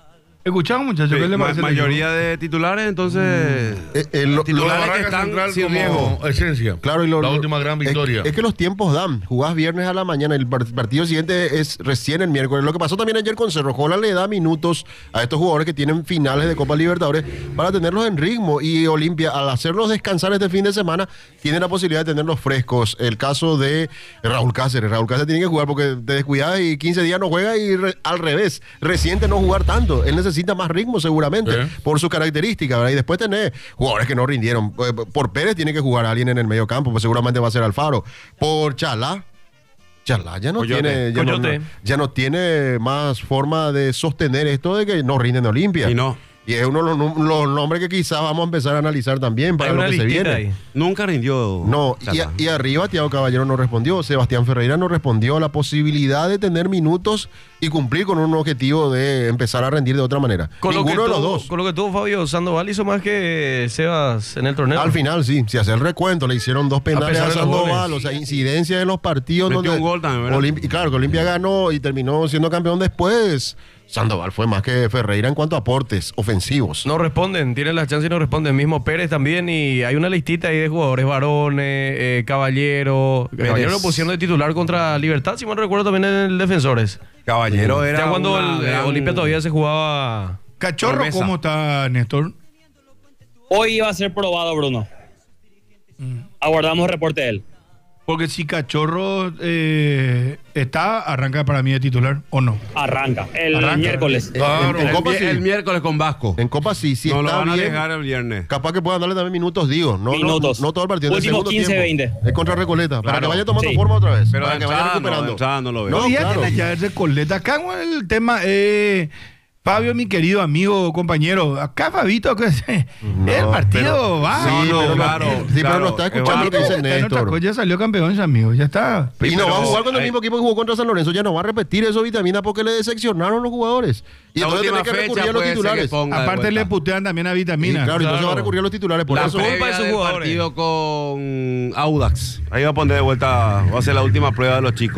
Escuchamos, muchachos, Sí, ¿qué le ma- parece? el mayoría de titulares, entonces. Eh, eh, lo- titulares Lo que de están Central sin como riesgo. esencia. Claro, y lo- la lo- última gran es- victoria. Es, que los tiempos dan. Jugás viernes a la mañana, el par- partido siguiente es recién el miércoles. Lo que pasó también ayer con Cerro Jola le da minutos a estos jugadores que tienen finales de Copa Libertadores para tenerlos en ritmo. Y Olimpia, al hacerlos descansar este fin de semana, tiene la posibilidad de tenerlos frescos. El caso de Raúl Cáceres. Raúl Cáceres tiene que jugar porque te descuidas y quince días no juega y re- al revés. Reciente no jugar tanto. Él necesita más ritmo seguramente Sí. por sus características, ¿verdad? Y después tenés jugadores que no rindieron. Eh, Por Pérez tiene que jugar alguien en el medio campo, pues seguramente va a ser Alfaro. Por Chalá, Chalá ya no Coyote. tiene, ya no, Coyote. no- ya no tiene más forma de sostener esto de que no rinden en Olimpia. Y no. Y es uno de los, num- los nombres que quizás vamos a empezar a analizar también para Hay lo una que se listita viene. ahí. Nunca rindió. No, y, Chalá. y arriba Thiago Caballero no respondió, Sebastián Ferreira no respondió a la posibilidad de tener minutos y cumplir con un objetivo de empezar a rendir de otra manera. Con lo, que Ninguno de los tuvo, dos. con lo que tuvo Fabio Sandoval hizo más que Sebas en el torneo. Al final, sí, si hace el recuento, le hicieron dos penales pesar a, de los Sandoval, goles. o sea, incidencias en los partidos Metió donde un gol también, ¿verdad? Olimpi- y claro, que Olimpia ganó y terminó siendo campeón después. Sandoval fue más que Ferreira en cuanto a aportes ofensivos. No responden, tienen las chances y no responden. Mismo Pérez también. Y hay una listita ahí de jugadores varones, eh, Caballero. Caballero lo pusieron de titular contra Libertad, si mal recuerdo, también en el Defensores. Caballero era. Ya cuando una el eh, gran- Olimpia todavía se jugaba. Cachorro, Promesa. ¿cómo está, Néstor? Hoy iba a ser probado, Bruno. Aguardamos reporte de él. Porque si Cachorro eh, está, arranca para mí de titular, ¿o no? Arranca. El Arranca. miércoles. Claro. en El, Copa mi- sí. el miércoles con Vasco. En Copa sí, si no lo está van a bien, dejar el viernes. capaz que puedan darle también minutos, digo. No, no- Minutos. No, todo el partido. en el Últimos segundo quince, tiempo. veinte. Es contra Recoleta, para Claro. que vaya tomando Sí. forma otra vez. Pero para de que vaya entrada no, recuperando. de entrada no lo veo. No, No, ya claro. tiene ya ese coleta. Acá con el tema, eh, Fabio, mi querido amigo, compañero. Acá, Fabito, que es el partido pero- va. Sí, no, pero, no- claro, sí, pero claro. no está escuchando lo que Está dice en otra Néstor. cosa, ya salió campeón ese amigo, ya está. Y no va a Pero jugar con el hay- mismo equipo que jugó contra San Lorenzo. Ya no va a repetir eso, Vitamina, porque le decepcionaron los jugadores. Y La entonces última tiene que recurrir fecha a los puede ser que titulares. ponga de Aparte vuelta. le putean también a Sí, Vitamina. claro, y entonces Claro. va a recurrir a los titulares. Por La eso. culpa de previa esos del jugadores. partido con Audax. Ahí va a poner de vuelta, va a ser la última prueba de los chicos.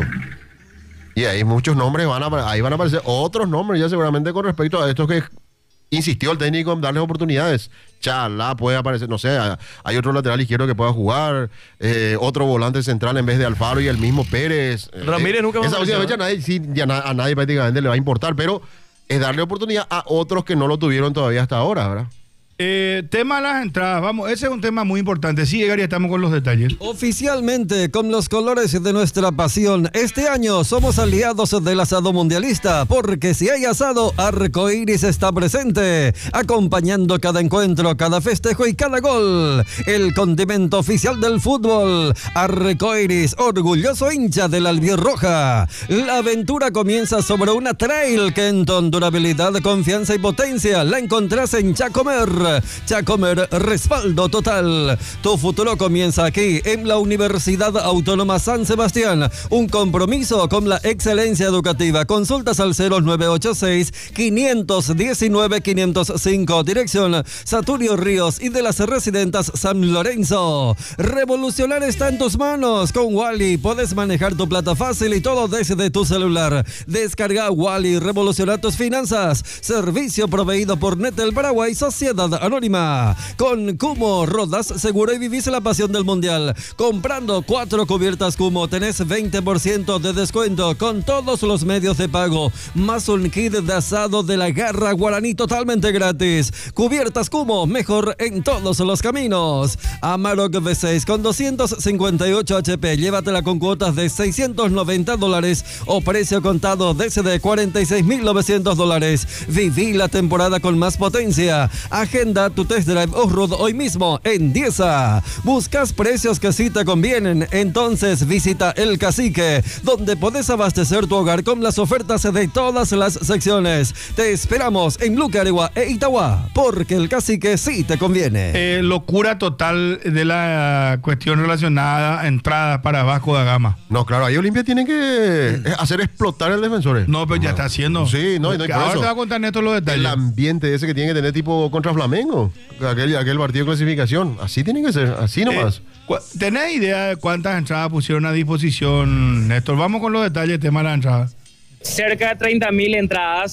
Y ahí muchos nombres van a ahí van a aparecer otros nombres ya seguramente con respecto a estos que insistió el técnico en darles oportunidades. Chalá puede aparecer, no sé, hay otro lateral izquierdo que pueda jugar, eh, otro volante central en vez de Alfaro y el mismo Pérez. Eh, Ramírez nunca va a Esa última aparecer, fecha nadie, sí, ya na- a nadie prácticamente le va a importar, pero es darle oportunidad a otros que no lo tuvieron todavía hasta ahora, ¿verdad? Eh, tema de las entradas, vamos, ese es un tema muy importante. Sí, Edgar, ya estamos con los detalles. Oficialmente, con los colores de nuestra pasión, este año somos aliados del asado mundialista, porque si hay asado, Arcoiris está presente, acompañando cada encuentro, cada festejo y cada gol. El condimento oficial del fútbol, Arcoiris, orgulloso hincha de la albirroja. La aventura comienza sobre una trail que en durabilidad, confianza y potencia la encontrás en Chacomer. Chacomer, respaldo total. Tu futuro comienza aquí, en la Universidad Autónoma San Sebastián. Un compromiso con la excelencia educativa. Consultas al cero nueve ocho seis, cinco uno nueve, cinco cero cinco. Dirección Saturio Ríos y de las Residentas San Lorenzo. Revolucionar está en tus manos. Con Wally puedes manejar tu plata fácil y todo desde tu celular. Descarga Wally, revoluciona tus finanzas. Servicio proveído por Netel Paraguay, Sociedad Anónima. Con Kumo, rodas seguro y vivís la pasión del mundial. Comprando cuatro cubiertas Kumo tenés veinte por ciento de descuento con todos los medios de pago. Más un kit de asado de la Garra Guaraní totalmente gratis. Cubiertas Kumo, mejor en todos los caminos. Amarok V seis con doscientos cincuenta y ocho H P. Llévatela con cuotas de seiscientos noventa dólares o precio contado desde cuarenta y seis mil novecientos dólares. Viví la temporada con más potencia. Agenda tu test drive off-road hoy mismo en Diesa. ¿Buscas precios que sí te convienen? Entonces visita El Cacique, donde podés abastecer tu hogar con las ofertas de todas las secciones. Te esperamos en Lucaregua e Itagua, porque El Cacique sí te conviene. Eh, locura total de la cuestión relacionada a entradas para Vasco da Gama. No, claro, ahí Olimpia tiene que eh, hacer explotar el defensor. No, pero ya está haciendo. Sí, no, y no, y por Ahora eso. te va a contar Néstor los detalles. El ambiente ese que tiene que tener tipo contra Flamengo, aquel, aquel partido de clasificación, así tiene que ser, así nomás. Eh, cu- ¿Tenés idea de cuántas entradas pusieron a disposición, Néstor? Vamos con los detalles del tema de la entrada. Cerca de treinta mil entradas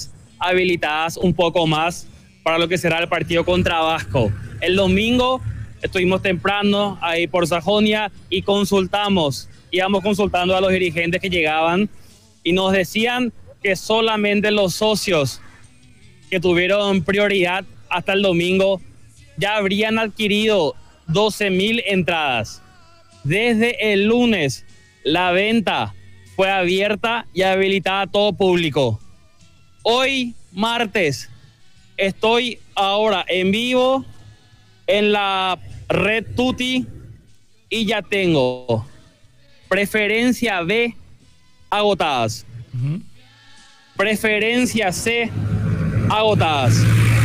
habilitadas un poco más para lo que será el partido contra Vasco. El domingo estuvimos temprano ahí por Sajonia y consultamos, íbamos consultando a los dirigentes que llegaban y nos decían que solamente los socios que tuvieron prioridad hasta el domingo ya habrían adquirido doce mil entradas. Desde el lunes la venta fue abierta y habilitada a todo público. Hoy, martes, estoy ahora en vivo en la red Tuti y ya tengo preferencia B agotadas. Uh-huh. Preferencia C agotadas.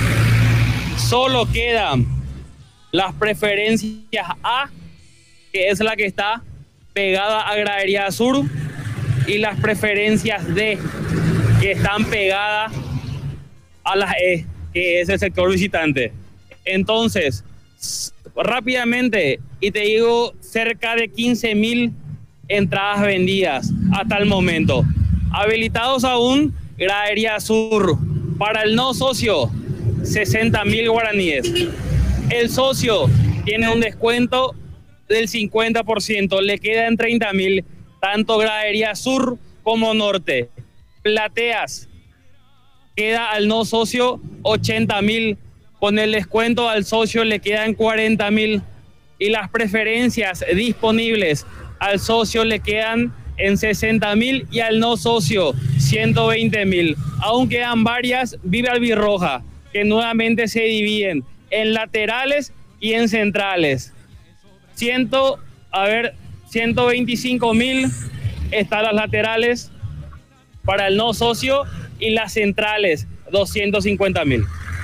Solo quedan las preferencias A, que es la que está pegada a Gradería Sur, y las preferencias D, que están pegadas a las E, que es el sector visitante. Entonces, rápidamente, y te digo, cerca de quince mil entradas vendidas hasta el momento. Habilitados aún, Gradería Sur. Para el no socio, sesenta mil guaraníes. El socio tiene un descuento del cincuenta por ciento, le quedan treinta mil, tanto Gradería Sur como Norte. Plateas, queda al no socio ochenta mil, con el descuento al socio le quedan cuarenta mil, y las preferencias disponibles al socio le quedan en sesenta mil y al no socio ciento veinte mil. Aún quedan varias Viva Albirroja que nuevamente se dividen en laterales y en centrales. Ciento, a ver, ciento veinticinco mil están las laterales para el no socio y las centrales doscientos cincuenta mil.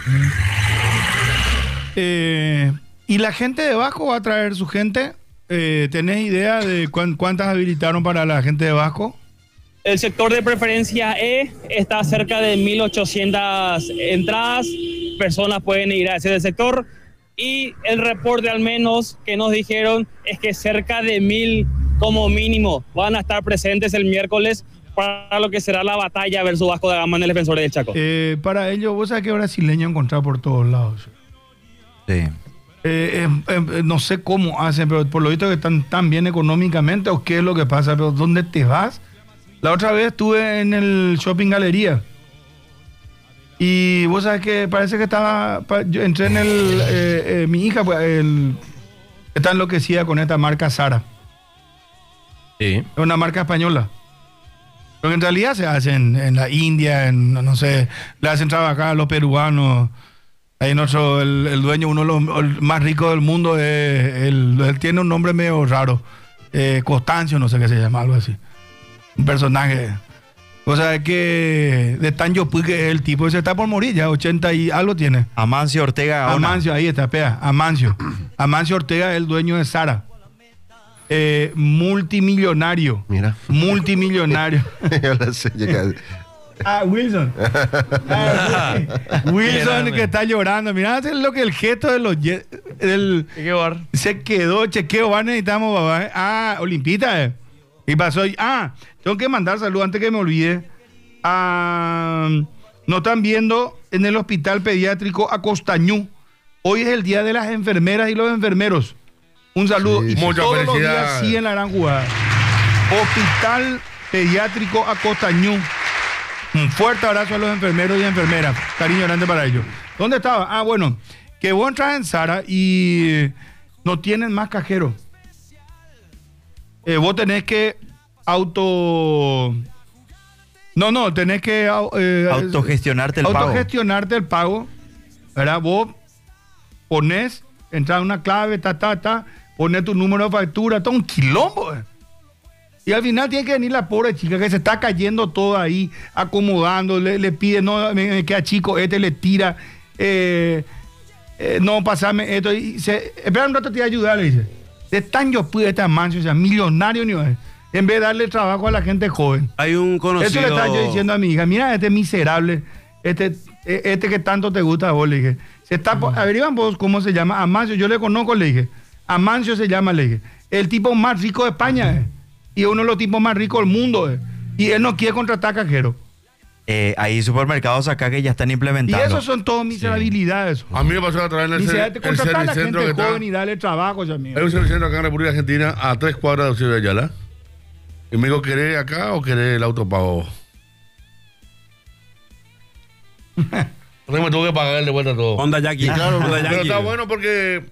Eh, ¿Y la gente de Vasco va a traer su gente? Eh, ¿Tenés idea de cu- cuántas habilitaron para la gente de Vasco? El sector de preferencia E está cerca de mil ochocientas entradas. Personas pueden ir a ese sector. Y el reporte al menos que nos dijeron es que cerca de mil como mínimo van a estar presentes el miércoles para lo que será la batalla versus Vasco da Gama en el Defensor del Chaco. Eh, para ello, vos sabés que brasileño encontrar por todos lados. Sí. Eh, eh, eh, no sé cómo hacen, pero por lo visto que están tan bien económicamente o qué es lo que pasa, pero ¿dónde te vas? La otra vez estuve en el Shopping Galería y vos sabés que parece que estaba, yo entré en el, eh, eh, mi hija pues, el, está enloquecida con esta marca Zara. Sí. Es una marca española. Pero en realidad se hace en, en la India, en, no sé, le hacen trabajar a los peruanos. Ahí nuestro, el, el dueño, uno de los el más ricos del mundo, es, el, él tiene un nombre medio raro. Eh, Constancio, no sé qué se llama, algo así. Un personaje. O sea, es que de tan yo que es el tipo, ese está por morir ya, ochenta y algo tiene. Amancio Ortega Gaona. Amancio, ahí está, pea, Amancio. Amancio Ortega es el dueño de Zara. Eh, multimillonario. Mira. Multimillonario. Yo la sé, ya que- Ah, Wilson. Ah, Wilson que está llorando. Mirá, es lo que el gesto de los ye- del, ¿Qué bar? se quedó, chequeo, va, necesitamos, papá. Ah, Olimpita, eh. Y pasó. Ah, tengo que mandar saludos antes que me olvide. Ah, nos están viendo en el hospital pediátrico Acostañú. Hoy es el día de las enfermeras y los enfermeros. Un saludo. Sí, y muchas todos los días felicidades. sí en la gran jugada. Hospital pediátrico Acostañú. Un fuerte abrazo a los enfermeros y enfermeras. Cariño grande para ellos. ¿Dónde estaba? Ah, bueno, que vos entras en Zara y no tienen más cajero. Eh, vos tenés que auto... No, no, tenés que... Eh, Autogestionarte el pago. Autogestionarte el pago. ¿Verdad? Vos ponés, entras una clave, ta, ta, ta, pones tu número de factura, todo un quilombo. Eh. Y al final tiene que venir la pobre chica que se está cayendo todo ahí, acomodando, le, le pide, no, me, me queda chico, este le tira, eh, eh, no, pasame esto. Y se, espera un rato, te voy a ayudar, le dice. De tan yo pude este mancho, o sea, millonario ni es. En vez de darle trabajo a la gente joven. Hay un conocido... Eso le estaba yo diciendo a mi hija, mira, este miserable, este, este que tanto te gusta a vos, le dije. Se está, uh-huh. Averiguan vos cómo se llama, Amancio, yo le conozco, le dije. Amancio se llama, le dije. El tipo más rico de España, eh. Y uno de los tipos más ricos del mundo, eh. Y él no quiere contratar cajero. Eh, hay supermercados acá que ya están Y implementando. eso son todas miserabilidades. A mí me pasó otra vez en el, Dice, ser- te el contratar a la servicentro que gente está. joven y darle trabajo, ya mío. Hay un servicentro acá en República Argentina a tres cuadras de Ciudad de Ayala. Y me dijo, ¿querés acá o querés el autopago? Entonces me tuve que pagar de vuelta todo. Honda Jackie. claro, Honda Pero Jackie. está bueno porque,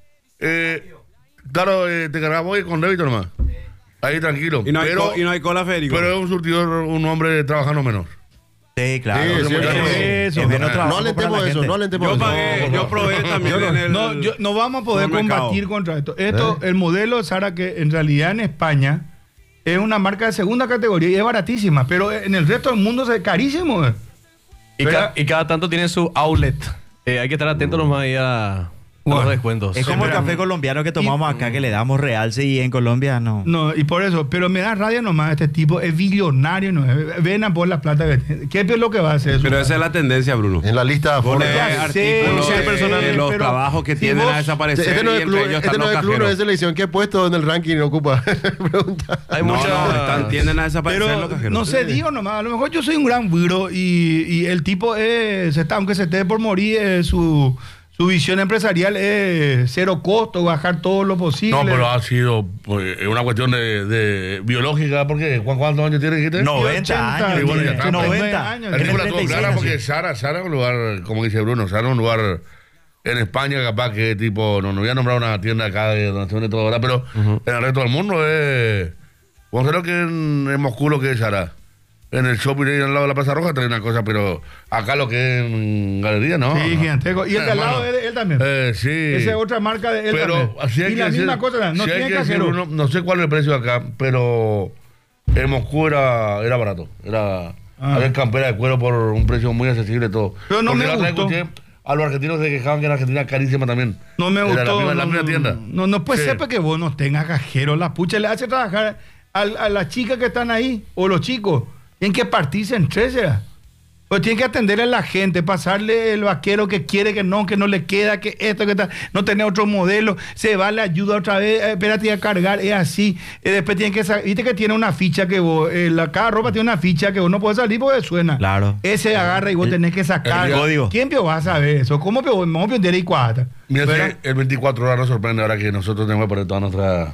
eh, claro, eh, te cargamos hoy con débito nomás. Ahí tranquilo. Y no hay, pero, co- y no hay cola, Federico. pero es un surtidor, un hombre trabajando menos. Sí, claro. Sí, Es sí, menos- sí. es Eso. menos No trabajo No para alentemos la eso, gente. no alentemos yo eso. pagué, yo probé también en el... No, yo- no vamos a poder supermercado. combatir contra esto. Esto, el modelo Sara, que en realidad en España es una marca de segunda categoría y es baratísima, pero en el resto del mundo es carísimo. eh. Y, ¿Verdad? ca- y cada tanto tiene su outlet. Eh, hay que estar atentos nomás ahí a, a Bueno, los descuentos. Es como el pero- café colombiano que tomamos acá, que le damos realce y en Colombia no. No, y por eso, pero me da rabia nomás este tipo, es billonario, no es, ven a por la plata que tiene. ¿Qué es lo que va a hacer? Pero esa es la tendencia, Bruno. En la lista Pone Forbes. Ya sé, artículos ya sé, de los pero trabajos que si tienden vos- a desaparecer Este no y es entre club, ellos este están no los es club, no es cajeros. selección. ¿Qué puesto en el ranking ocupa? Pregunta. Hay No, mucha... no, están- tienden a desaparecer los Pero cajeros. no sé, digo nomás, a lo mejor yo soy un gran güiro y, y el tipo es, se está, aunque se esté por morir, eh, su, su visión empresarial es cero costo, bajar todo lo posible. No, pero ha sido pues, una cuestión de, de biológica, porque ¿cu- ¿cuántos años tiene dijiste? noventa años. Y bueno, ya tiene, está, pues. noventa. años. La Tiene película todo treinta y seis, clara porque así. Sara, Sara es un lugar, como dice Bruno, Sara es un lugar en España capaz que tipo, no, no voy a nombrar una tienda acá de donde se vende todo ahora, pero en el resto del mundo es, vamos a ver lo que en, en Moscú lo que es Sara. En el shopping ahí al lado de la Plaza Roja trae una cosa, pero acá lo que es en galería, ¿no? Sí, no. gigantesco. Y el de al lado, Hermano, él, él también. Eh, sí. Esa es otra marca de él Pero también. así hay y que la decir- misma cosa, no sí hay tiene que decir, cajero. Bruno, no sé cuál es el precio acá, pero en Moscú era, era barato. Era Ah. había campera de cuero por un precio muy accesible todo. Pero no Porque me la otra vez gustó. escuché a los argentinos se quejaban que en Argentina era carísima también. No me Era gustó. la misma, la no, misma no, tienda. No, no puede Sí. ser que vos no tengas cajero. La pucha le hace trabajar a, a las chicas que están ahí o los chicos. Tienen que partirse en tres, ¿será? Pues tienen que atender a la gente, pasarle el vaquero que quiere, que no, que no le queda, que esto, que tal, no tener otro modelo, se va, le ayuda otra vez, eh, espérate a cargar, es así. Eh, después tienen que sa- viste que tiene una ficha que vos, eh, la, cada ropa tiene una ficha que vos no puedes salir porque suena. Claro. Ese agarra y vos tenés que sacar. el código. ¿Quién pio va a saber eso? ¿Cómo pio? Vamos a piondear y cuata. Mira, ¿Verdad? sí, el veinticuatro horas nos sorprende ahora que nosotros tenemos que poner toda nuestra.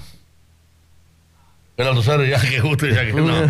El autoservice, ya que gusto, ya que no.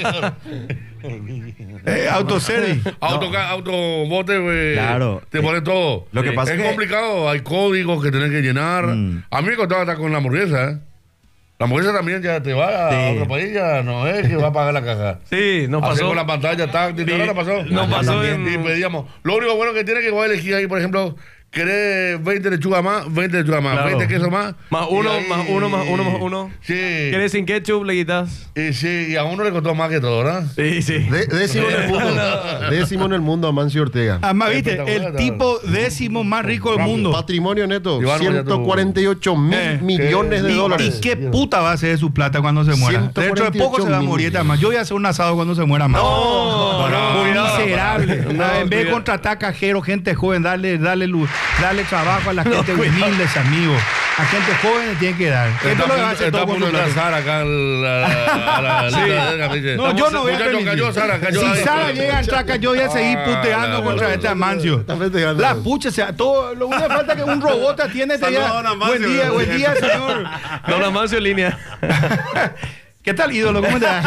Eh, autoservice. Auto, autobote, güey. Claro. Te pone todo. Lo que pasa es es que- complicado, hay códigos que tenés que llenar. Mm. A mí me costaba estar con la hamburguesa, ¿eh? La hamburguesa también ya te va a Sí. otro país, ya no es que va a pagar la caja. Sí, nos Hacer pasó. con la pantalla táctil, Sí, ¿no pasó? nos pasó en- Y pedíamos. Lo único bueno que tiene es que voy a elegir ahí, por ejemplo, querés veinte lechugas más, veinte lechugas más, Claro. veinte quesos más. Más y uno, ahí- más uno, más uno, más uno. Sí. ¿Quieres sin ketchup? Le quitas. Y sí, y a uno le costó más que todo, ¿verdad? Sí, sí. De- décimo en el mundo. Décimo en el mundo, Amancio Ortega. Además, viste, Espectacular, el tipo décimo más rico del mundo. Patrimonio neto, Iván, ya ciento cuarenta y ocho mil Eh, millones de ¿Y, dólares. y qué puta va a hacer de su plata cuando se muera? ciento Dentro de poco se va a morir cuarenta y ocho más. Yo voy a hacer un asado cuando se muera más. No, no, Muy cuidado. miserable. No, en vez de cuidado. contratar cajeros, gente joven, darle, darle luz, darle trabajo a la gente humildes, amigos. A gente joven le tiene que dar. Esto es lo que va a hacer Está todo a con punto su de plata. Sara acá al- a la- a la- a la- Sí. a la- dice, No, yo no voy a Muchacho, permitir. cayó Sara, cayó Si ahí. Sara llega a entrar acá, yo voy a seguir Ah, puteando la- contra la- este Amancio. Está festejando. La pucha, o sea, todo, lo único que falta es que un robot te atiende. Te diga, Saludos a don Amancio, buen día, buen bien. día, señor. Don Amancio en línea. ¿Qué tal, ídolo? ¿Cómo estás?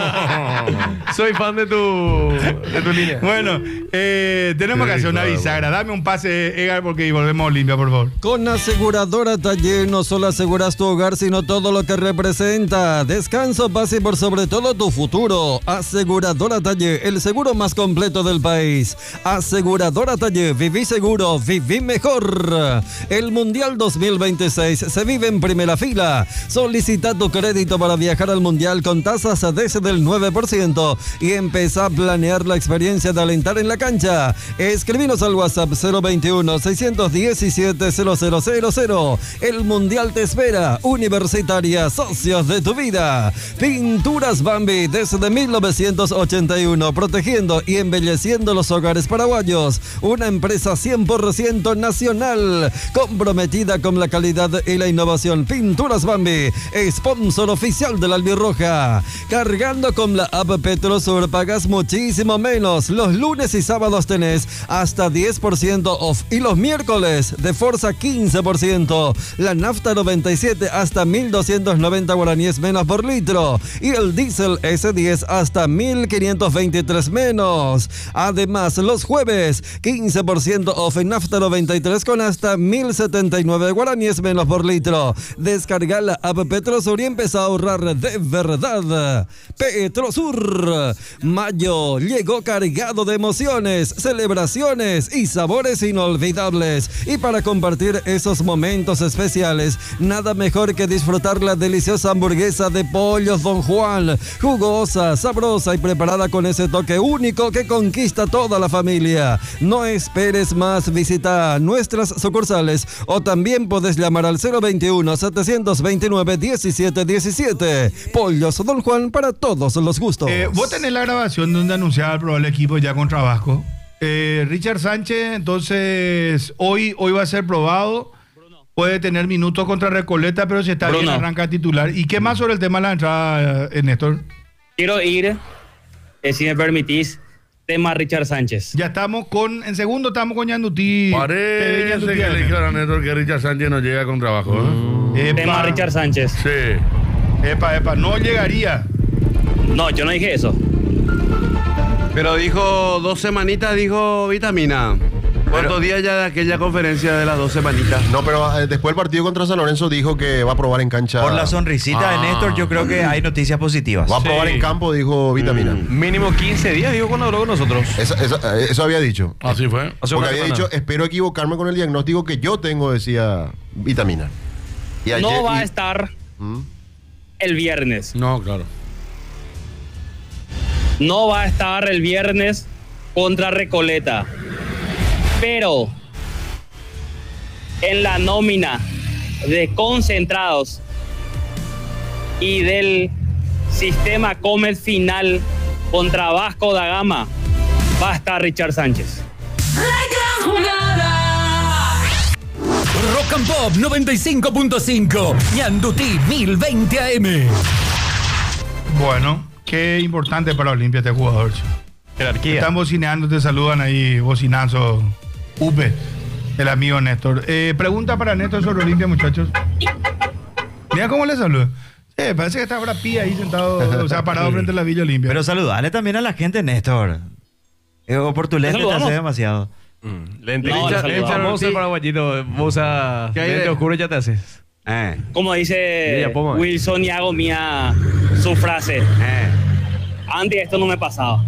Soy fan de tu, de tu línea. Bueno, eh, tenemos que hacer una bisagra. Dame un pase, Edgar, porque volvemos limpia, por favor. Con Aseguradora Taller no solo aseguras tu hogar, sino todo lo que representa. Descanso, paz y por sobre todo tu futuro. Aseguradora Taller, el seguro más completo del país. Aseguradora Taller, viví seguro, viví mejor. El Mundial dos mil veintiséis se vive en primera fila. Solicita tu crédito para viajar al Mundial con tasas desde del nueve por ciento y empieza a planear la experiencia de alentar en la cancha. Escribinos al WhatsApp cero veintiuno, seiscientos diecisiete, cero cero cero cero. El Mundial te espera. Universitaria, socios de tu vida. Pinturas Bambi desde mil novecientos ochenta y uno, protegiendo y embelleciendo los hogares paraguayos. Una empresa cien por ciento nacional, comprometida con la calidad y la innovación. Pinturas Bambi, sponsor oficial de la Albirroja. Cargando con la app Petro Petrosur pagas muchísimo menos. Los lunes y sábados tenés hasta diez por ciento off y los miércoles de Forza quince por ciento. La nafta noventa y siete hasta mil doscientos noventa guaraníes menos por litro y el diésel ese diez hasta mil quinientos veintitrés menos. Además, los jueves quince por ciento off en nafta noventa y tres con hasta mil setenta y nueve guaraníes menos por litro. Descarga la app Petrosur y empieza a ahorrar de verdad. Petrosur. Mayo llegó cargado de emociones, celebraciones y sabores inolvidables. Y para compartir esos momentos especiales, nada mejor que disfrutar la deliciosa hamburguesa de Pollos Don Juan. Jugosa, sabrosa y preparada con ese toque único que conquista toda la familia. No esperes más, visita nuestras sucursales o también puedes llamar al cero veintiuno, setecientos veintinueve, diecisiete diecisiete. Pollos Don Juan para todos los gustos. Eh, vos tenés la grabación donde anunciaba el probable equipo ya con Trabasco. Eh, Richard Sánchez, entonces, hoy, hoy va a ser probado. Puede tener minutos contra Recoleta, pero si está Bruno. bien arranca titular. ¿Y qué más sobre el tema de la entrada, eh, Néstor? Quiero ir, eh, si me permitís, tema Richard Sánchez. Ya estamos con, en segundo estamos con Yanduti. Parece Yanduti, que le dijeron a Néstor que Richard Sánchez no llega con trabajo. ¿eh? Epa, Tema Richard Sánchez. Sí. epa, epa, no llegaría. No, yo no dije eso. Pero dijo dos semanitas, dijo Vitamina. ¿Cuántos días ya de aquella conferencia de las dos semanitas? No, pero eh, después del partido contra San Lorenzo dijo que va a probar en cancha. Por la sonrisita de Ah. Néstor, yo creo que hay noticias positivas. Va a probar Sí. en campo, dijo Vitamina. Mínimo quince días, digo, cuando habló con nosotros. Eso, eso- eh, eso había dicho. Así fue. Hace Porque una había semana. dicho, espero equivocarme con el diagnóstico que yo tengo, decía Vitamina. Y ayer- No va y- a estar ¿Mm? el viernes. No, claro. No va a estar el viernes contra Recoleta. Pero en la nómina de concentrados y del sistema Comet final contra Vasco da Gama va a estar Richard Sánchez. Rock and Pop noventa y cinco punto cinco, Ñandutí mil veinte A M. Bueno, qué importante para Olimpia este jugador. che. Jerarquía. Están bocineando, te saludan ahí, bocinazo. Upe, el amigo Néstor. Eh, pregunta para Néstor sobre Olimpia, muchachos. Mira cómo le saluda. Eh, parece que está Brad Pitt ahí sentado, o sea, parado frente a la Villa Olimpia. Pero saludale también a la gente, Néstor. Eh, o por tu lente te saludamos? hace demasiado. Lente, No, Richard, le Richard, saludamos. vos sos paraguayito, vos a ¿Qué hay lente de- oscuro ya te haces. Eh, Como dice Mira, Poma. Wilson y hago mía su frase. eh. Antes esto no me pasaba.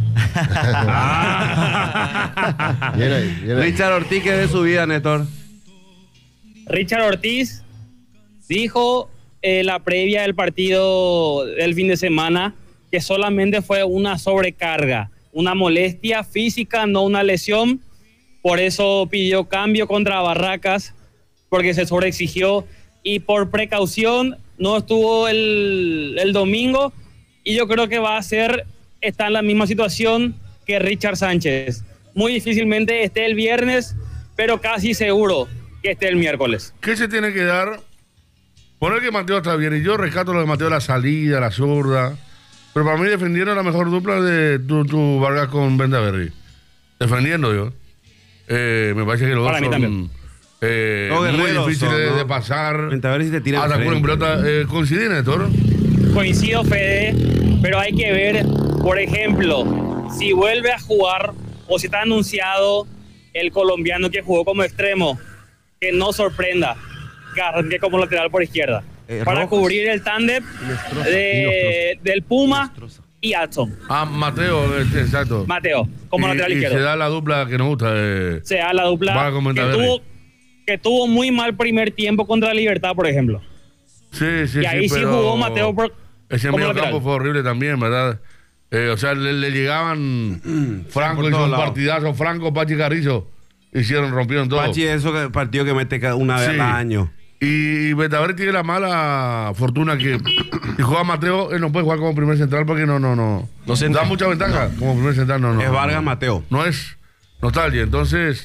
Bien ahí, bien ahí. Richard Ortiz, ¿qué de su vida, Néstor? Richard Ortiz dijo en la previa del partido del fin de semana que solamente fue una sobrecarga, una molestia física, no una lesión. Por eso pidió cambio contra Barracas, porque se sobreexigió y por precaución no estuvo el, el domingo. Y yo creo que va a ser, está en la misma situación que Richard Sánchez. Muy difícilmente esté el viernes, pero casi seguro que esté el miércoles. ¿Qué se tiene que dar? Poner que Mateo está bien. Y yo rescato lo de Mateo, la salida, la zurda. Pero para mí defendieron la mejor dupla de tu, tu Vargas con Vendaverri. Defendiendo yo. Eh, me parece que los Para dos mí son también. eh, No, muy guerreros difíciles son, de, ¿no? de pasar. A ver si te tiran Hasta con frente. pelota. Eh, ¿Coincide, Néstor? Coincido, Fede, pero hay que ver, por ejemplo, si vuelve a jugar o si está anunciado el colombiano que jugó como extremo, que no sorprenda, que arranque como lateral por izquierda, Eh, para Rojas. cubrir el tándem de, del Puma y Adson. Ah, Mateo, este, exacto. Mateo, como y, lateral y izquierdo. se da la dupla que nos gusta. eh, Se da la dupla Vargas con que Vendaverri. tuvo, que tuvo muy mal primer tiempo contra Libertad, por ejemplo. Sí, sí, Y ahí sí pero jugó Mateo por- ese como medio lateral. campo fue horrible también, ¿verdad? Eh, o sea, le, le llegaban Franco por hizo todos un lados. partidazo, Franco, Pachi Carrizo, hicieron, rompieron todo. Pachi, eso que partido que mete cada una vez Sí. al año. Y Vendaverri tiene la mala fortuna que si juega Mateo, él no puede jugar como primer central porque no, no, no. No se da entra. mucha ventaja como primer central, no, no. Es Vargas no, Mateo. No es nostalgia. Entonces,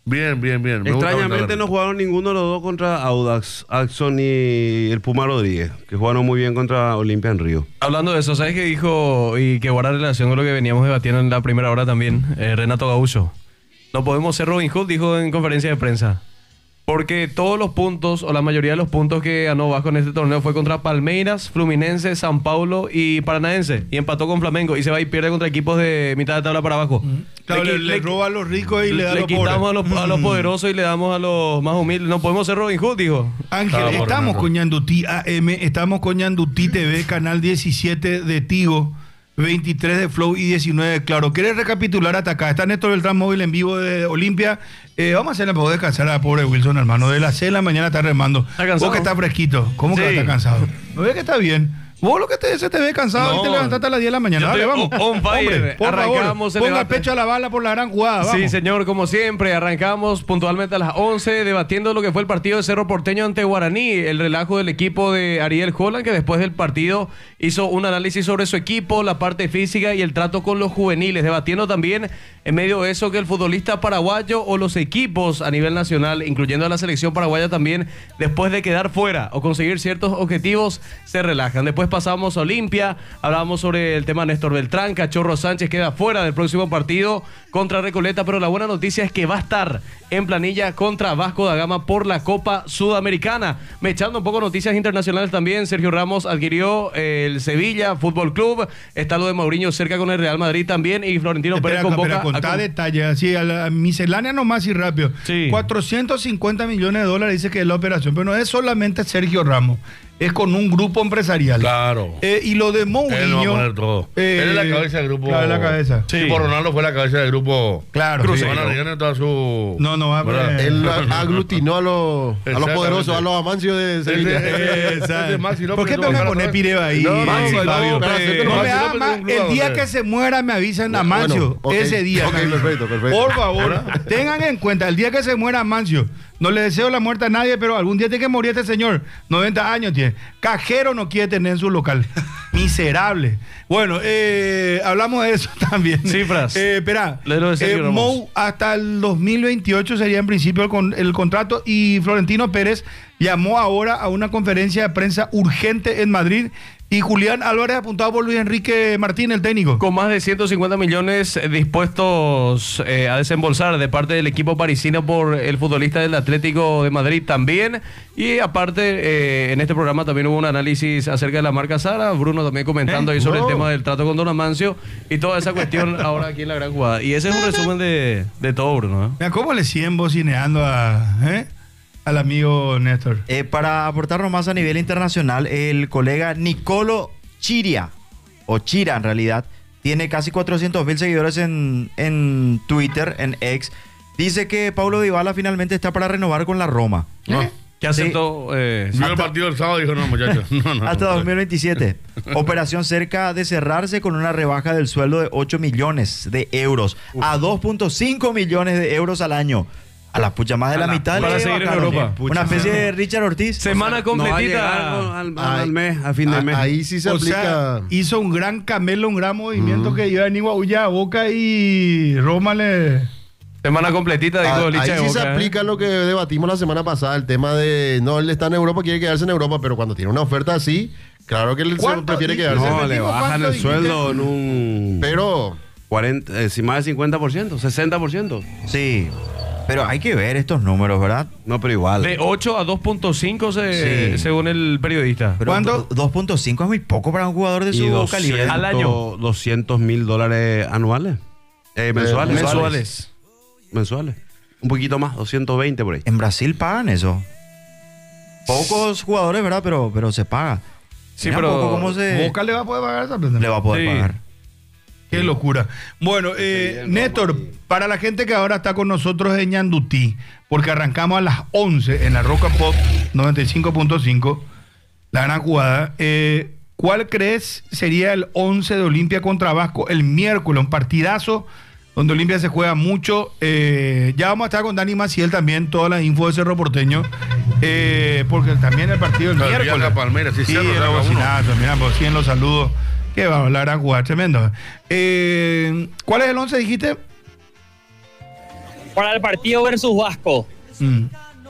Bien, bien, bien. Me gusta Extrañamente verlo. no jugaron ninguno de los dos contra Audax, Axon y el Puma Rodríguez, que jugaron muy bien contra Olimpia en Río. Hablando de eso, ¿sabes qué dijo? Y que guarda relación con lo que veníamos debatiendo en la primera hora también, eh, Renato Gaúcho. No podemos ser Robin Hood, dijo en conferencia de prensa. Porque todos los puntos, o la mayoría de los puntos que ganó Vasco en este torneo fue contra Palmeiras, Fluminense, San Paulo y Paranaense. Y empató con Flamengo. Y se va y pierde contra equipos de mitad de tabla para abajo. Claro, le, qui- le roba a los ricos y le da a le los quitamos a pobres. los, a los poderosos y le damos a los más humildes. No podemos ser Robin Hood, dijo. Ángel, Claro, por estamos Renato. con Ñandutí A M, estamos con Ñandutí T V, canal diecisiete de Tigo, veintitrés de Flow y diecinueve de Claro. ¿Quieres recapitular hasta acá? Está Néstor Beltrán Móvil en vivo de Olimpia. Eh, vamos a hacerle para poder descansar a la pobre Wilson, hermano. De las seis de la mañana está remando. ¿Está cansado? Vos que está fresquito. ¿Cómo que Sí. está cansado? ¿No ves que está bien? Vos lo que te, se te ve cansado No. y te levantaste a las diez de la mañana. Yo Dale, estoy vamos. on- on fire. Hombre, por Arrancamos favor, el ponga el debate. pecho a la bala por la gran jugada. Vamos. Sí, señor, como siempre, arrancamos puntualmente a las once debatiendo lo que fue el partido de Cerro Porteño ante Guaraní, el relajo del equipo de Ariel Holland, que después del partido hizo un análisis sobre su equipo, la parte física y el trato con los juveniles, debatiendo también en medio de eso que el futbolista paraguayo o los equipos a nivel nacional, incluyendo a la selección paraguaya también, después de quedar fuera o conseguir ciertos objetivos, se relajan. Después pasamos a Olimpia, hablábamos sobre el tema de Néstor Beltrán, Cachorro Sánchez queda fuera del próximo partido contra Recoleta, pero la buena noticia es que va a estar en planilla contra Vasco da Gama por la Copa Sudamericana. Me echando un poco noticias internacionales también, Sergio Ramos adquirió eh, el Sevilla Fútbol Club, está lo de Mourinho cerca con el Real Madrid también y Florentino Espera, Pérez convoca espera, contá a- detalles, así, a la miscelánea nomás y rápido. Sí. cuatrocientos cincuenta millones de dólares dice que es la operación, pero no es solamente Sergio Ramos, es con un grupo empresarial. Claro. Eh, y lo de Mourinho... Él no va a poner todo. eh, Él es la cabeza del grupo. Claro, es la cabeza. Sí. Tipo Ronaldo fue la cabeza del grupo. Claro. Cruz. sí. Van a rellenar toda su. No, no va a ¿verdad? poner- Él a- aglutinó a los, a los Exactamente. poderosos, a los amancios de Sevilla. Eh, Exacto. Ese Maxi López ¿Por qué tuvo me que vas a dejar poner atrás. Pireo ahí? No, no, Maxi, no, Fabio? no, para hacerte No Maxi me López ama, tiene un club el a día donde- que se muera me avisan a Bueno, Mancio. ok. Ese día. Ok, me avisan. perfecto, perfecto. Por favor, tengan en cuenta, el día que se muera Mancio, no le deseo la muerte a nadie, pero algún día tiene que morir este señor. noventa años tiene. Cajero no quiere tener en su local. Miserable. Bueno, eh, hablamos de eso también. Cifras. Eh, espera. Lee lo de Sergio Eh, Ramos. Mou hasta el dos mil veintiocho sería en principio el, con- el contrato y Florentino Pérez llamó ahora a una conferencia de prensa urgente en Madrid y Julián Álvarez apuntado por Luis Enrique Martín, el técnico. Con más de ciento cincuenta millones eh, dispuestos eh, a desembolsar de parte del equipo parisino por el futbolista del Atlético de Madrid también. Y aparte, eh, en este programa también hubo un análisis acerca de la marca Sara. Bruno también comentando ¿Eh? ahí sobre No. el tema del trato con Don Amancio y toda esa cuestión ahora aquí en la gran jugada. Y ese es un resumen de, de todo, Bruno. ¿eh? Mira, ¿cómo le siguen bocineando a, ¿eh? al amigo Néstor? Eh, para aportarnos más a nivel internacional, el colega Nicolo Chiria, o Chira en realidad, tiene casi cuatrocientos mil seguidores en, en Twitter, en X. Dice que Paulo Dybala finalmente está para renovar con la Roma. No. Que aceptó. Eh, Vio el partido del sábado y dijo, no, muchachos. No, no, Hasta no. dos mil veintisiete. Operación cerca de cerrarse con una rebaja del sueldo de ocho millones de euros a dos punto cinco millones de euros al año. A la pucha, más de la, A la mitad para le seguir en bajaron. Europa. Una especie de Richard Ortiz. semana No va a llegar completita. al, al- Ay, al mes, a fin de a- mes. Ahí sí se O aplica. sea, hizo un gran camelo, un gran movimiento que iba a venir Guaulla a Boca y Roma le... Semana completita, dijo Ah, Licha ahí de sí se Boca, ¿eh? aplica lo que debatimos la semana pasada, el tema de no, él está en Europa, quiere quedarse en Europa, pero cuando tiene una oferta así, claro que él se ¿Cuánto? prefiere Y- quedarse. No, ¿Se le dijo bajan cuánto el dijiste? sueldo en un Pero cuarenta, eh, si más del cincuenta por ciento, sesenta por ciento. Sí, pero hay que ver estos números, ¿verdad? No, pero igual. De ocho a dos punto cinco se- Sí. según el periodista. Pero ¿Cuánto? do- dos punto cinco es muy poco para un jugador de y su doscientos, calibre. Al año. doscientos mil dólares anuales. Eh, mensuales. Mensuales. Mensuales. Un poquito más, doscientos veinte por ahí. En Brasil pagan eso. Pocos jugadores, ¿verdad? Pero, pero se paga. Sí, Mira pero un poco cómo se Boca le va a poder pagar esa plata. le va a poder Sí. pagar. Qué locura. Bueno, eh, Néstor, para la gente que ahora está con nosotros en Ñandutí, porque arrancamos a las once en la Roca Pop noventa y cinco punto cinco, la gran jugada, eh, ¿cuál crees sería el once de Olimpia contra Vasco el miércoles? Un partidazo donde Olimpia se juega mucho. Eh, ya vamos a estar con Dani Maciel también, toda la info de Cerro Porteño, eh, porque también el partido el Claro, miércoles. viaja a Palmeiras, sí, sí, Cerro, el saca uno. bocinazo, mira, pues sí, en los saludos. Qué va, la gran jugada, tremendo. Eh, ¿Cuál es el once, dijiste? para el partido versus Vasco. Mm.